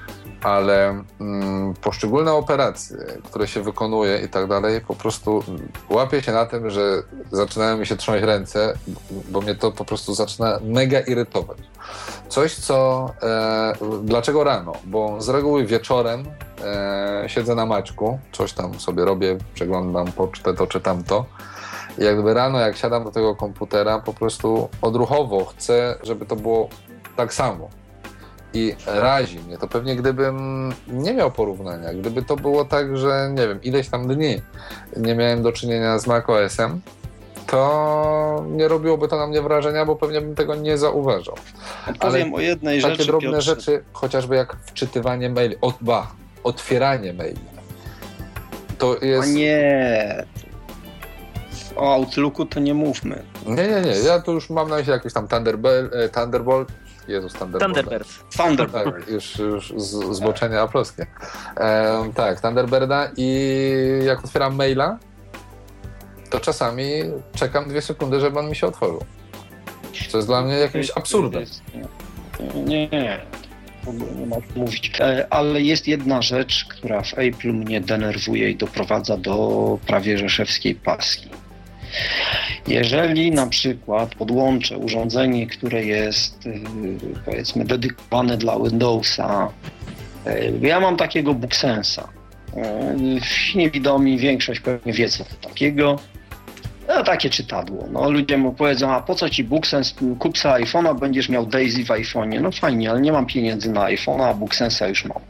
ale poszczególne operacje, które się wykonuje i tak dalej, po prostu łapię się na tym, że zaczynają mi się trząść ręce, bo mnie to po prostu zaczyna mega irytować. Coś, co... dlaczego rano? Bo z reguły wieczorem siedzę na maczku, coś tam sobie robię, przeglądam pocztę, to czy tamto. I jakby rano, jak siadam do tego komputera, po prostu odruchowo chcę, żeby to było tak samo. I razi mnie to pewnie, gdybym nie miał porównania, gdyby to było tak, że nie wiem, ileś tam dni nie miałem do czynienia z macOS-em, to nie robiłoby to na mnie wrażenia, bo pewnie bym tego nie zauważał. Powiem o jednej rzeczy, takie drobne Piotrze. rzeczy, chociażby jak wczytywanie maili, otwieranie maili. To jest... A nie, o Outlooku to nie mówmy. Nie. Ja tu już mam na myśli jakiś tam Thunderbolt. Jezus, Thunderbird. Tak, już zboczenie aploskie. Tak, Thunderbirda i jak otwieram maila, to czasami czekam 2 sekundy, żeby on mi się otworzył. Co jest dla mnie jakimś absurdem. Nie. W ogóle nie ma co mówić. Ale jest jedna rzecz, która w Apple'u mnie denerwuje i doprowadza do prawie że szewskiej paski. Jeżeli na przykład podłączę urządzenie, które jest powiedzmy dedykowane dla Windowsa, ja mam takiego BookSense'a. Niewidomi większość pewnie wie, co to takiego. No, takie czytadło. No, ludzie mu powiedzą, a po co ci BookSense, kup sobie iPhone'a, będziesz miał Daisy w iPhone'ie. No fajnie, ale nie mam pieniędzy na iPhone'a, a BookSense'a już mam.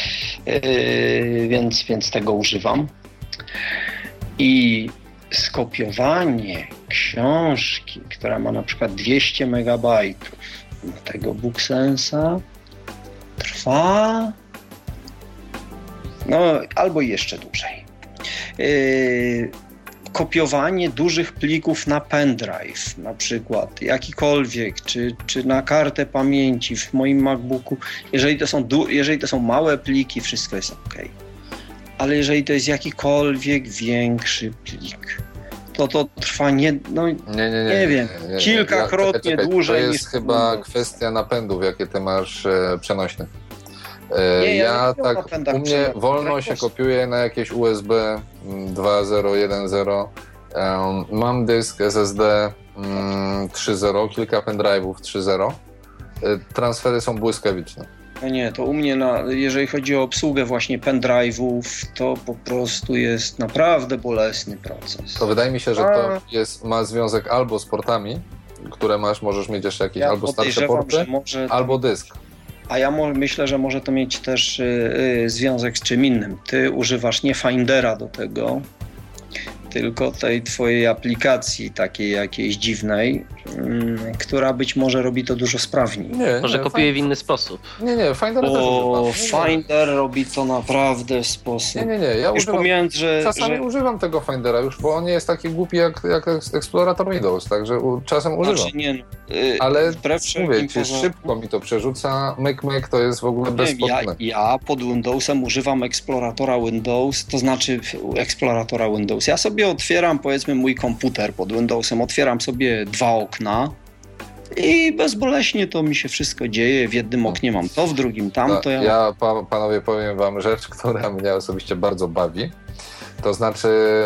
Więc tego używam. I skopiowanie książki, która ma na przykład 200 MB tego BookSense'a trwa albo jeszcze dłużej. Kopiowanie dużych plików na pendrive, na przykład jakikolwiek, czy na kartę pamięci w moim MacBooku, jeżeli to są małe pliki, wszystko jest ok. Ale jeżeli to jest jakikolwiek większy plik, to trwa nie wiem, kilkakrotnie dłużej. To jest chyba kwestia napędów, jakie ty masz przenośne. Ja tak, u mnie wolno się kopiuje na jakieś USB 2.0, 1.0. Mam dysk SSD 3.0, kilka pendrive'ów 3.0. Transfery są błyskawiczne. No nie, to u mnie, jeżeli chodzi o obsługę właśnie pendrive'ów, to po prostu jest naprawdę bolesny proces. To wydaje mi się, że to ma związek albo z portami, które możesz mieć jeszcze jakieś albo starsze porty, albo dysk. A ja myślę, że może to mieć też związek z czym innym. Ty używasz nie Findera do tego, tylko tej twojej aplikacji takiej jakiejś dziwnej, która być może robi to dużo sprawniej. Może kopiuje w inny sposób. Nie, Finder też używam. Finder robi to naprawdę w sposób... Nie, ja czasami używam tego Findera już, bo on nie jest taki głupi jak eksplorator Windows, także czasem używam. Ale mówię ci, szybko mi to przerzuca, myk to jest w ogóle bezpłatne. Ja pod Windowsem używam eksploratora Windows, to znaczy eksploratora Windows. Ja sobie otwieram, powiedzmy, mój komputer pod Windowsem, otwieram sobie 2 okna i bezboleśnie to mi się wszystko dzieje. W jednym oknie mam to, w drugim tamto. Ja panowie, powiem wam rzecz, która mnie osobiście bardzo bawi. To znaczy,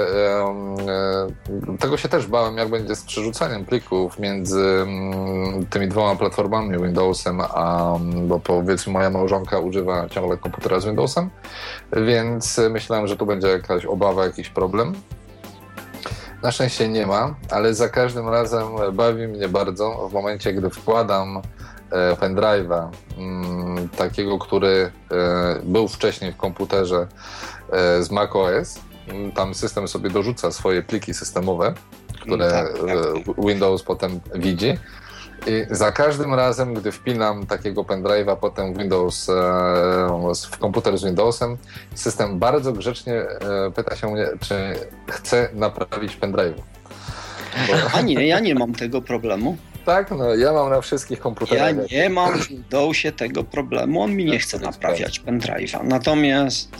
tego się też bałem, jak będzie z przerzucaniem plików między tymi 2 platformami, Windowsem, bo powiedzmy moja małżonka używa ciągle komputera z Windowsem, więc myślałem, że tu będzie jakaś obawa, jakiś problem. Na szczęście nie ma, ale za każdym razem bawi mnie bardzo w momencie, gdy wkładam pendrive'a, takiego, który był wcześniej w komputerze z macOS. Tam system sobie dorzuca swoje pliki systemowe, które Windows potem widzi. I za każdym razem, gdy wpinam takiego pendrive'a potem w komputer z Windowsem, system bardzo grzecznie pyta się mnie, czy chcę naprawić pendrive'u. A nie, ja nie mam tego problemu. Tak, no ja mam na wszystkich komputerach. Ja nie mam w Windowsie tego problemu, on mi nie chce naprawiać pendrive'a. Natomiast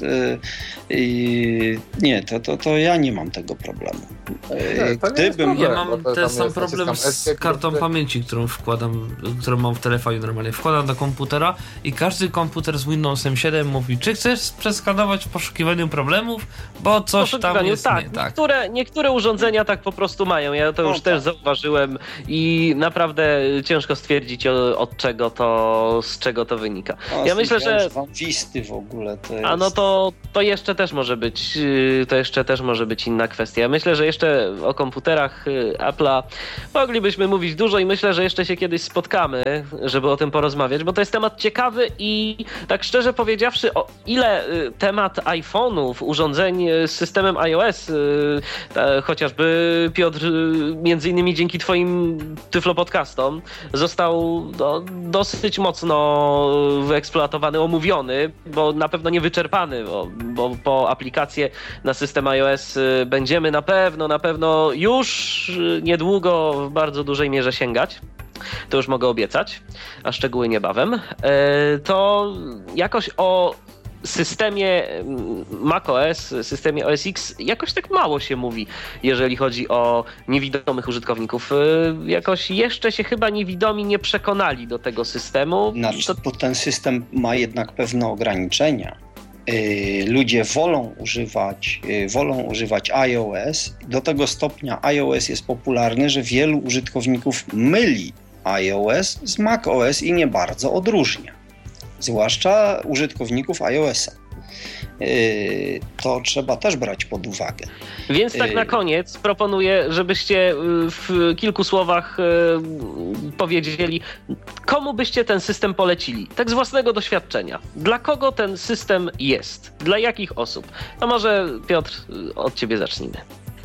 nie, to ja nie mam tego problemu. Gdybym... Ja mam ten sam problem z kartą pamięci, którą wkładam, którą mam w telefonie normalnie. Wkładam do komputera i każdy komputer z Windowsem 7 mówi, czy chcesz przeskanować w poszukiwaniu problemów, bo coś tam jest tak, nie tak. Niektóre urządzenia tak po prostu mają. Ja to już też zauważyłem i naprawdę ciężko stwierdzić, z czego to wynika. Ja myślę, że wisty w ogóle to jest... A no to jeszcze też może być inna kwestia. Ja myślę, że jeszcze o komputerach Apple'a moglibyśmy mówić dużo i myślę, że jeszcze się kiedyś spotkamy, żeby o tym porozmawiać, bo to jest temat ciekawy i tak szczerze powiedziawszy, o ile temat iPhone'ów, urządzeń z systemem iOS, chociażby Piotr, między innymi dzięki twoim Tyflo Podcastom, został dosyć mocno wyeksploatowany, omówiony, bo na pewno nie wyczerpany, bo po aplikację na system iOS będziemy na pewno już niedługo w bardzo dużej mierze sięgać. To już mogę obiecać, a szczegóły niebawem. To jakoś o systemie macOS, systemie OS X jakoś tak mało się mówi, jeżeli chodzi o niewidomych użytkowników. Jakoś jeszcze się chyba niewidomi nie przekonali do tego systemu. Bo ten system ma jednak pewne ograniczenia. Ludzie wolą używać iOS. Do tego stopnia iOS jest popularny, że wielu użytkowników myli iOS z macOS i nie bardzo odróżnia. Zwłaszcza użytkowników iOS-a. To trzeba też brać pod uwagę. Więc tak na koniec proponuję, żebyście w kilku słowach powiedzieli, komu byście ten system polecili? Tak z własnego doświadczenia. Dla kogo ten system jest? Dla jakich osób? A może Piotr, od ciebie zacznijmy.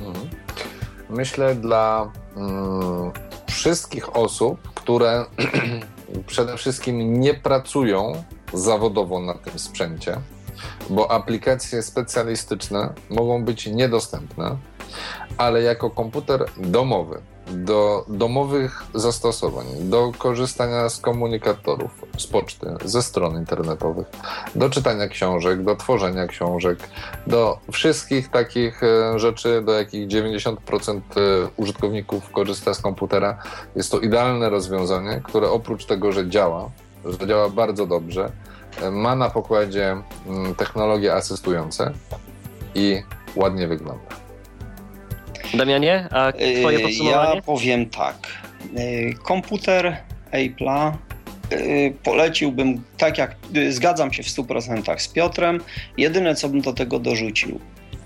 Myślę dla wszystkich osób, które przede wszystkim nie pracują zawodowo na tym sprzęcie, bo aplikacje specjalistyczne mogą być niedostępne, ale jako komputer domowy, do domowych zastosowań, do korzystania z komunikatorów, z poczty, ze stron internetowych, do czytania książek, do tworzenia książek, do wszystkich takich rzeczy, do jakich 90% użytkowników korzysta z komputera. Jest to idealne rozwiązanie, które oprócz tego, że działa bardzo dobrze, ma na pokładzie technologie asystujące i ładnie wygląda. Damianie, a twoje podsumowanie? Ja powiem tak. Komputer Apple'a poleciłbym, tak jak zgadzam się w 100% z Piotrem, jedyne co bym do tego dorzucił,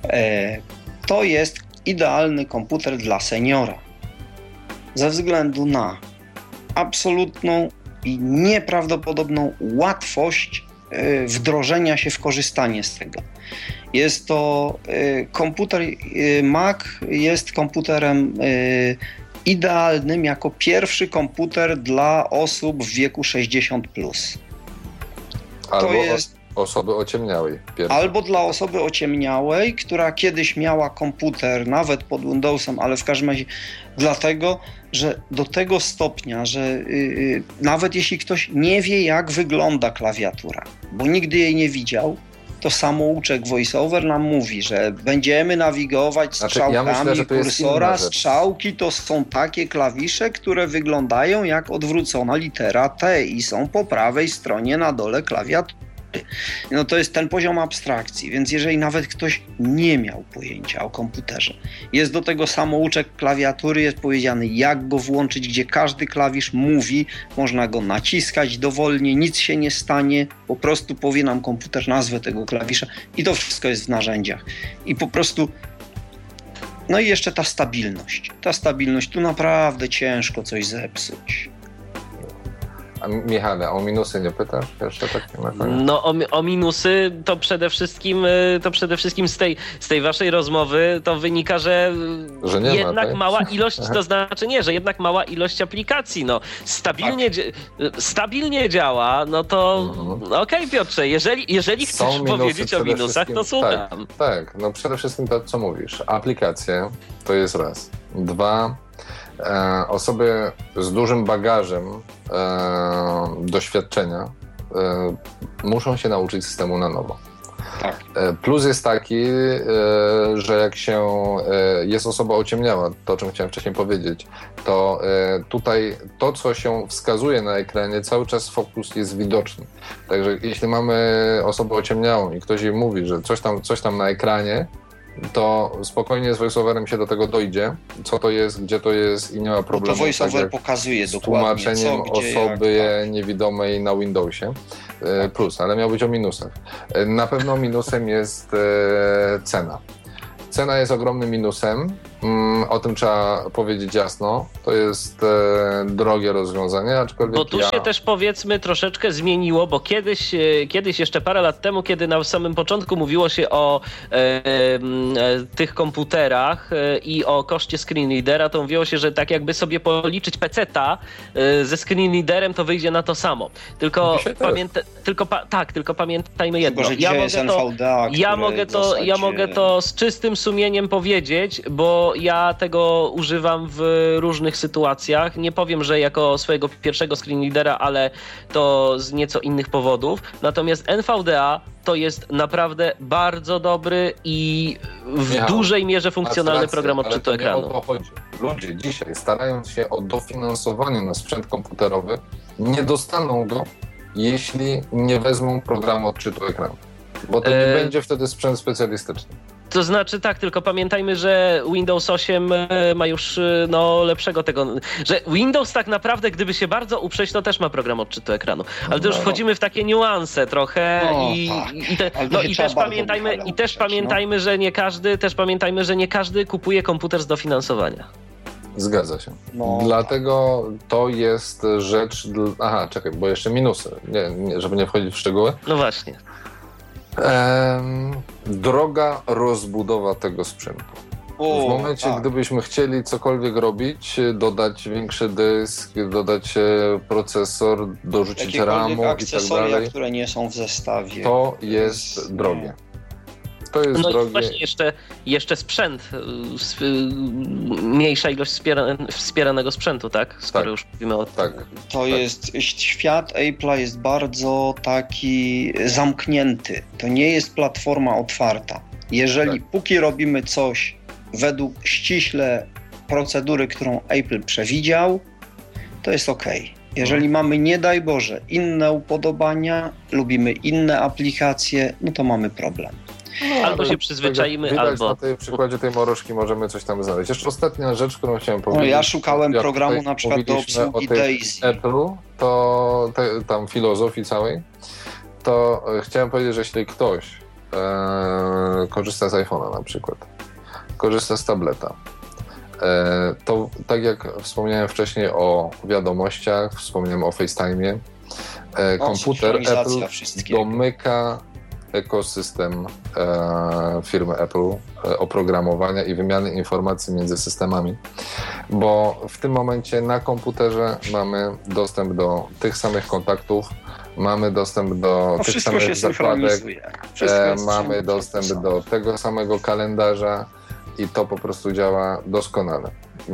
to jest idealny komputer dla seniora. Ze względu na absolutną i nieprawdopodobną łatwość wdrożenia się w korzystanie z tego. Jest to komputer, Mac jest komputerem idealnym jako pierwszy komputer dla osób w wieku 60+. Albo to jest osoby ociemniałej. Albo dla osoby ociemniałej, która kiedyś miała komputer, nawet pod Windowsem, ale w każdym razie dlatego, że do tego stopnia, że nawet jeśli ktoś nie wie, jak wygląda klawiatura, bo nigdy jej nie widział, to samouczek VoiceOver nam mówi, że będziemy nawigować strzałkami kursora. Strzałki to są takie klawisze, które wyglądają jak odwrócona litera T i są po prawej stronie na dole klawiatury. No to jest ten poziom abstrakcji, więc jeżeli nawet ktoś nie miał pojęcia o komputerze, jest do tego samouczek klawiatury, jest powiedziany jak go włączyć, gdzie każdy klawisz mówi, można go naciskać dowolnie, nic się nie stanie, po prostu powie nam komputer nazwę tego klawisza i to wszystko jest w narzędziach. I po prostu no i jeszcze ta stabilność, tu naprawdę ciężko coś zepsuć. A Michale, o minusy nie pytasz? Jeszcze tak nie ma. No o minusy to przede wszystkim z tej waszej rozmowy to wynika, że nie jednak ma, mała ilość, to znaczy nie, że jednak mała ilość aplikacji, no stabilnie działa, no to okej, Piotrze, jeżeli chcesz powiedzieć o minusach, to słucham. Tak, no przede wszystkim to, co mówisz. Aplikacje to jest raz. 2, Osoby z dużym bagażem doświadczenia muszą się nauczyć systemu na nowo. Tak. Plus jest taki, że jak się jest osoba ociemniała, to o czym chciałem wcześniej powiedzieć, to tutaj to, co się wskazuje na ekranie, cały czas fokus jest widoczny. Także jeśli mamy osobę ociemniałą i ktoś jej mówi, że coś tam na ekranie, to spokojnie z voiceoverem się do tego dojdzie, co to jest, gdzie to jest i nie ma problemu. No to voiceover pokazuje dokładnie, z tłumaczeniem osoby niewidomej na Windowsie. Plus, ale miał być o minusach. Na pewno minusem jest cena. Cena jest ogromnym minusem, o tym trzeba powiedzieć jasno. To jest drogie rozwiązanie, aczkolwiek bo tu się też powiedzmy troszeczkę zmieniło, bo kiedyś jeszcze parę lat temu, kiedy na samym początku mówiło się o tych komputerach i o koszcie screenreadera, to mówiło się, że tak jakby sobie policzyć peceta ze screenreaderem, to wyjdzie na to samo. Tylko pamiętajmy jedno. Ja mogę to z czystym sumieniem powiedzieć, bo ja tego używam w różnych sytuacjach. Nie powiem, że jako swojego pierwszego screenreadera, ale to z nieco innych powodów. Natomiast NVDA to jest naprawdę bardzo dobry i w dużej mierze funkcjonalny program odczytu ekranu. Nie o to chodzi. Ludzie dzisiaj, starając się o dofinansowanie na sprzęt komputerowy, nie dostaną go, jeśli nie wezmą programu odczytu ekranu. Bo to nie będzie wtedy sprzęt specjalistyczny. To znaczy tak, tylko pamiętajmy, że Windows 8 ma już lepszego tego, że Windows tak naprawdę, gdyby się bardzo uprzeć, to też ma program odczytu ekranu. Ale to już wchodzimy w takie niuanse trochę i też pamiętajmy, że nie każdy kupuje komputer z dofinansowania. Zgadza się. Dlatego to jest rzecz... Aha, czekaj, bo jeszcze minusy, nie, żeby nie wchodzić w szczegóły. No właśnie. Droga rozbudowa tego sprzętu. W momencie, gdybyśmy chcieli cokolwiek robić, dodać większy dysk, dodać procesor, dorzucić RAMu i tak dalej, które nie są w zestawie. To jest drogie. To jest drogie. I właśnie jeszcze sprzęt, mniejsza ilość wspieranego sprzętu, tak? Skoro już mówimy o tym. Tak. Świat Apple'a jest bardzo taki zamknięty. To nie jest platforma otwarta. Jeżeli póki robimy coś według ściśle procedury, którą Apple przewidział, to jest okej. Jeżeli mamy, nie daj Boże, inne upodobania, lubimy inne aplikacje, no to mamy problem. Albo się przyzwyczaimy, widać, na tej przykładzie tej morożki możemy coś tam znaleźć. Jeszcze ostatnia rzecz, którą chciałem powiedzieć. Ja szukałem programu na przykład do obsługi Daisy. Apple, to tam filozofii całej, to chciałem powiedzieć, że jeśli ktoś korzysta z iPhone'a na przykład, korzysta z tableta, to tak jak wspomniałem wcześniej o wiadomościach, wspomniałem o FaceTime'ie, komputer Apple domyka ekosystem firmy Apple, oprogramowania i wymiany informacji między systemami, bo w tym momencie na komputerze mamy dostęp do tych samych kontaktów, mamy dostęp do tych samych zakładek, mamy dostęp do tego samego kalendarza i to po prostu działa doskonale.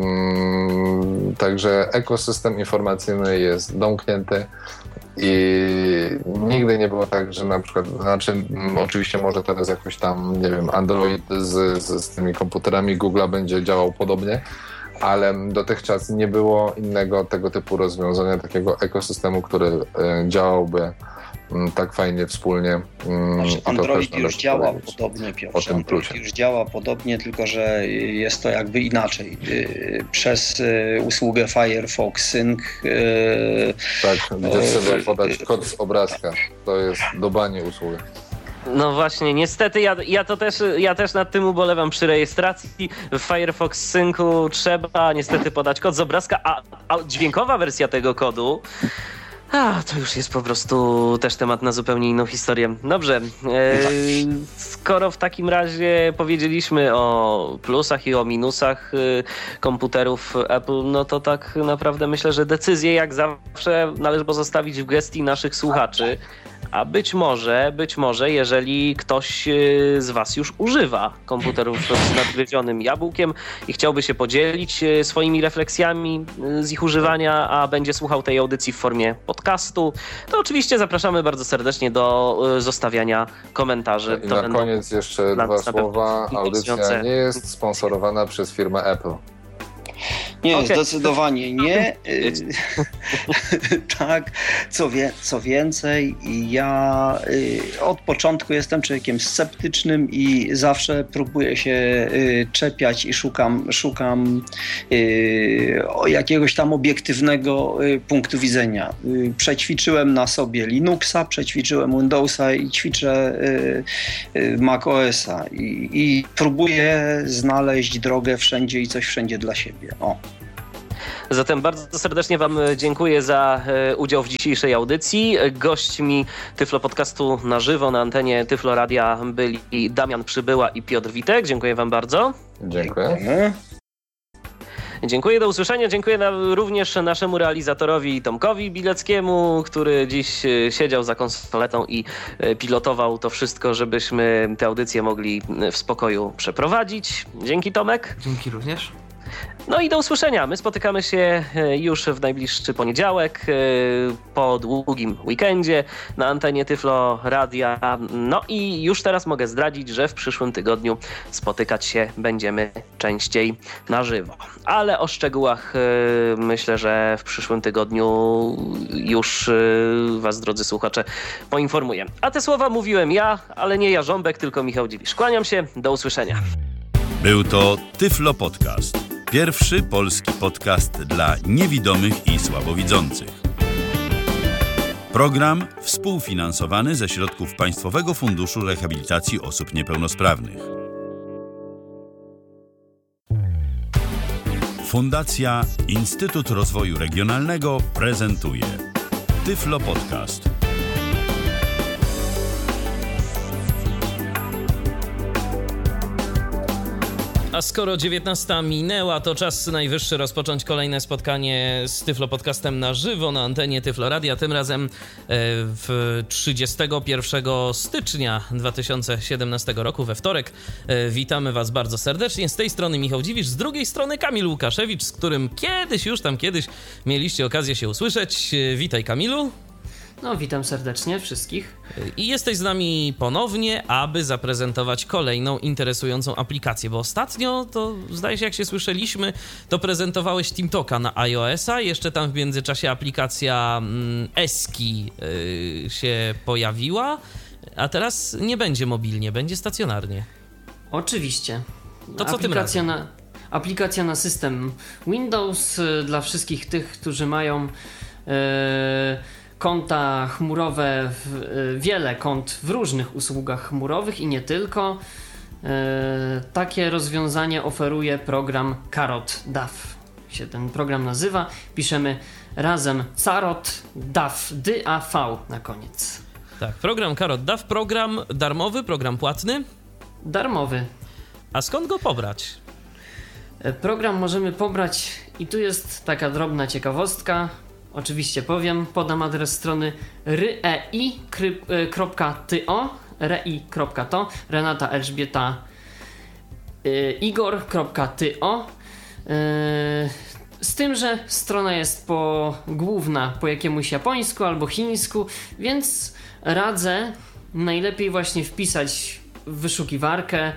Także ekosystem informacyjny jest domknięty i nigdy nie było tak, że na przykład, oczywiście może teraz jakoś tam, nie wiem, Android z tymi komputerami Google'a będzie działał podobnie, ale dotychczas nie było innego tego typu rozwiązania, takiego ekosystemu, który działałby tak fajnie wspólnie. Android już działa podobnie, Piotrze. Android już działa podobnie, tylko że jest to jakby inaczej. Przez usługę Firefox Sync. Tak, gdzie trzeba podać kod z obrazka. To jest do bani usługa. No właśnie, niestety ja też nad tym ubolewam przy rejestracji. W Firefox Syncu trzeba niestety podać kod z obrazka, a dźwiękowa wersja tego kodu to już jest po prostu też temat na zupełnie inną historię. Dobrze, skoro w takim razie powiedzieliśmy o plusach i o minusach komputerów Apple, no to tak naprawdę myślę, że decyzję jak zawsze należy pozostawić w gestii naszych słuchaczy. a być może, jeżeli ktoś z was już używa komputerów z nadgryzionym jabłkiem i chciałby się podzielić swoimi refleksjami z ich używania, a będzie słuchał tej audycji w formie podcastu, to oczywiście zapraszamy bardzo serdecznie do zostawiania komentarzy. I na koniec jeszcze dwa słowa. Audycja nie jest sponsorowana przez firmę Apple. Nie, zdecydowanie nie. Tak, co więcej, ja od początku jestem człowiekiem sceptycznym i zawsze próbuję się czepiać i szukam jakiegoś tam obiektywnego punktu widzenia. Przećwiczyłem na sobie Linuxa, przećwiczyłem Windowsa i ćwiczę Mac OS-a i próbuję znaleźć drogę wszędzie i coś wszędzie dla siebie. Zatem bardzo serdecznie wam dziękuję za udział w dzisiejszej audycji. Gośćmi Tyflo Podcastu na żywo na antenie Tyflo Radia byli Damian Przybyła i Piotr Witek. Dziękuję wam bardzo. Dziękuję. Dziękuję, do usłyszenia. Dziękuję również naszemu realizatorowi Tomkowi Bileckiemu, który dziś siedział za konsoletą i pilotował to wszystko, żebyśmy tę audycję mogli w spokoju przeprowadzić. Dzięki, Tomek. Dzięki również. No i do usłyszenia. My spotykamy się już w najbliższy poniedziałek po długim weekendzie na antenie Tyflo Radia. No i już teraz mogę zdradzić, że w przyszłym tygodniu spotykać się będziemy częściej na żywo. Ale o szczegółach myślę, że w przyszłym tygodniu już was, drodzy słuchacze, poinformuję. A te słowa mówiłem ja, ale nie Jarząbek, tylko Michał Dziwisz. Kłaniam się, do usłyszenia. Był to Tyflo Podcast. Pierwszy polski podcast dla niewidomych i słabowidzących. Program współfinansowany ze środków Państwowego Funduszu Rehabilitacji Osób Niepełnosprawnych. Fundacja Instytut Rozwoju Regionalnego prezentuje Tyflo Podcast. A skoro 19 minęła, to czas najwyższy rozpocząć kolejne spotkanie z Tyflo Podcastem na żywo na antenie Tyflo Radia. Tym razem w 31 stycznia 2017 roku, we wtorek. Witamy was bardzo serdecznie. Z tej strony Michał Dziwisz, z drugiej strony Kamil Łukaszewicz, z którym kiedyś mieliście okazję się usłyszeć. Witaj, Kamilu. No, witam serdecznie wszystkich. I jesteś z nami ponownie, aby zaprezentować kolejną interesującą aplikację, bo ostatnio, to zdaje się, jak się słyszeliśmy, to prezentowałeś TeamTalka na iOS-a, jeszcze tam w międzyczasie aplikacja Eski się pojawiła, a teraz nie będzie mobilnie, będzie stacjonarnie. Oczywiście. To co tym razem? Aplikacja na system Windows dla wszystkich tych, którzy mają konta chmurowe, wiele kont w różnych usługach chmurowych i nie tylko. Takie rozwiązanie oferuje program Carrot DAW. Się ten program nazywa. Piszemy razem Carrot DAW, D-A-V na koniec. Tak, program Carrot DAW, program darmowy, program płatny? Darmowy. A skąd go pobrać? Program możemy pobrać i tu jest taka drobna ciekawostka. Oczywiście podam adres strony rei.to, Renata Elżbieta Igor.to. Z tym, że strona jest główna po jakiemuś japońsku albo chińsku, więc radzę najlepiej właśnie wpisać w wyszukiwarkę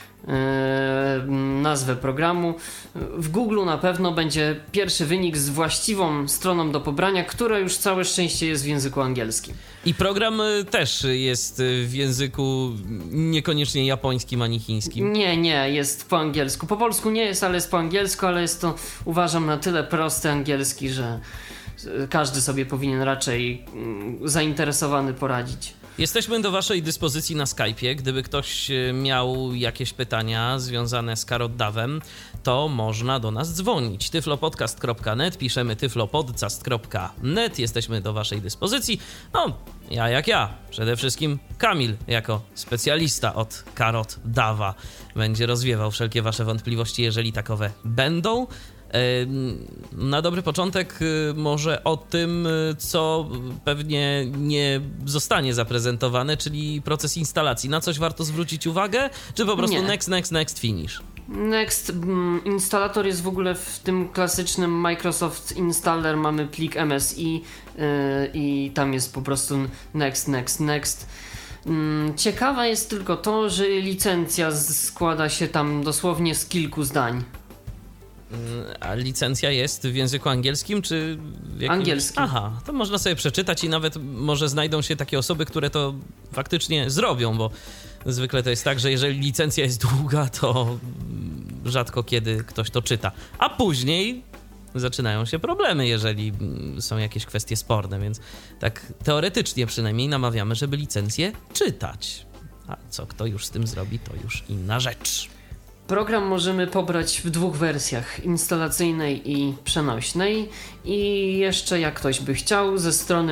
nazwę programu. W Google na pewno będzie pierwszy wynik z właściwą stroną do pobrania, która już całe szczęście jest w języku angielskim. I program też jest w języku niekoniecznie japońskim ani chińskim. Nie, jest po angielsku. Po polsku nie jest, ale jest po angielsku, ale jest to, uważam, na tyle prosty angielski, że każdy sobie powinien raczej zainteresowany poradzić. Jesteśmy do waszej dyspozycji na Skype'ie. Gdyby ktoś miał jakieś pytania związane z Carrot DAW-em, to można do nas dzwonić. tyflopodcast.net, piszemy tyflopodcast.net, jesteśmy do waszej dyspozycji. No, ja, przede wszystkim Kamil, jako specjalista od Carrot DAW-a, będzie rozwiewał wszelkie wasze wątpliwości, jeżeli takowe będą. Na dobry początek może o tym, co pewnie nie zostanie zaprezentowane, czyli proces instalacji. Na coś warto zwrócić uwagę, czy po prostu next, finish? Next, instalator jest w ogóle w tym klasycznym Microsoft Installer, mamy plik MSI i tam jest po prostu next. Ciekawe jest tylko to, że licencja składa się tam dosłownie z kilku zdań. A licencja jest w języku angielskim, czy w jakimś... Angielskim. Aha, to można sobie przeczytać i nawet może znajdą się takie osoby, które to faktycznie zrobią, bo zwykle to jest tak, że jeżeli licencja jest długa, to rzadko kiedy ktoś to czyta. A później zaczynają się problemy, jeżeli są jakieś kwestie sporne, więc tak teoretycznie przynajmniej namawiamy, żeby licencję czytać. A co kto już z tym zrobi, to już inna rzecz. Program możemy pobrać w 2 wersjach, instalacyjnej i przenośnej, i jeszcze jak ktoś by chciał, ze strony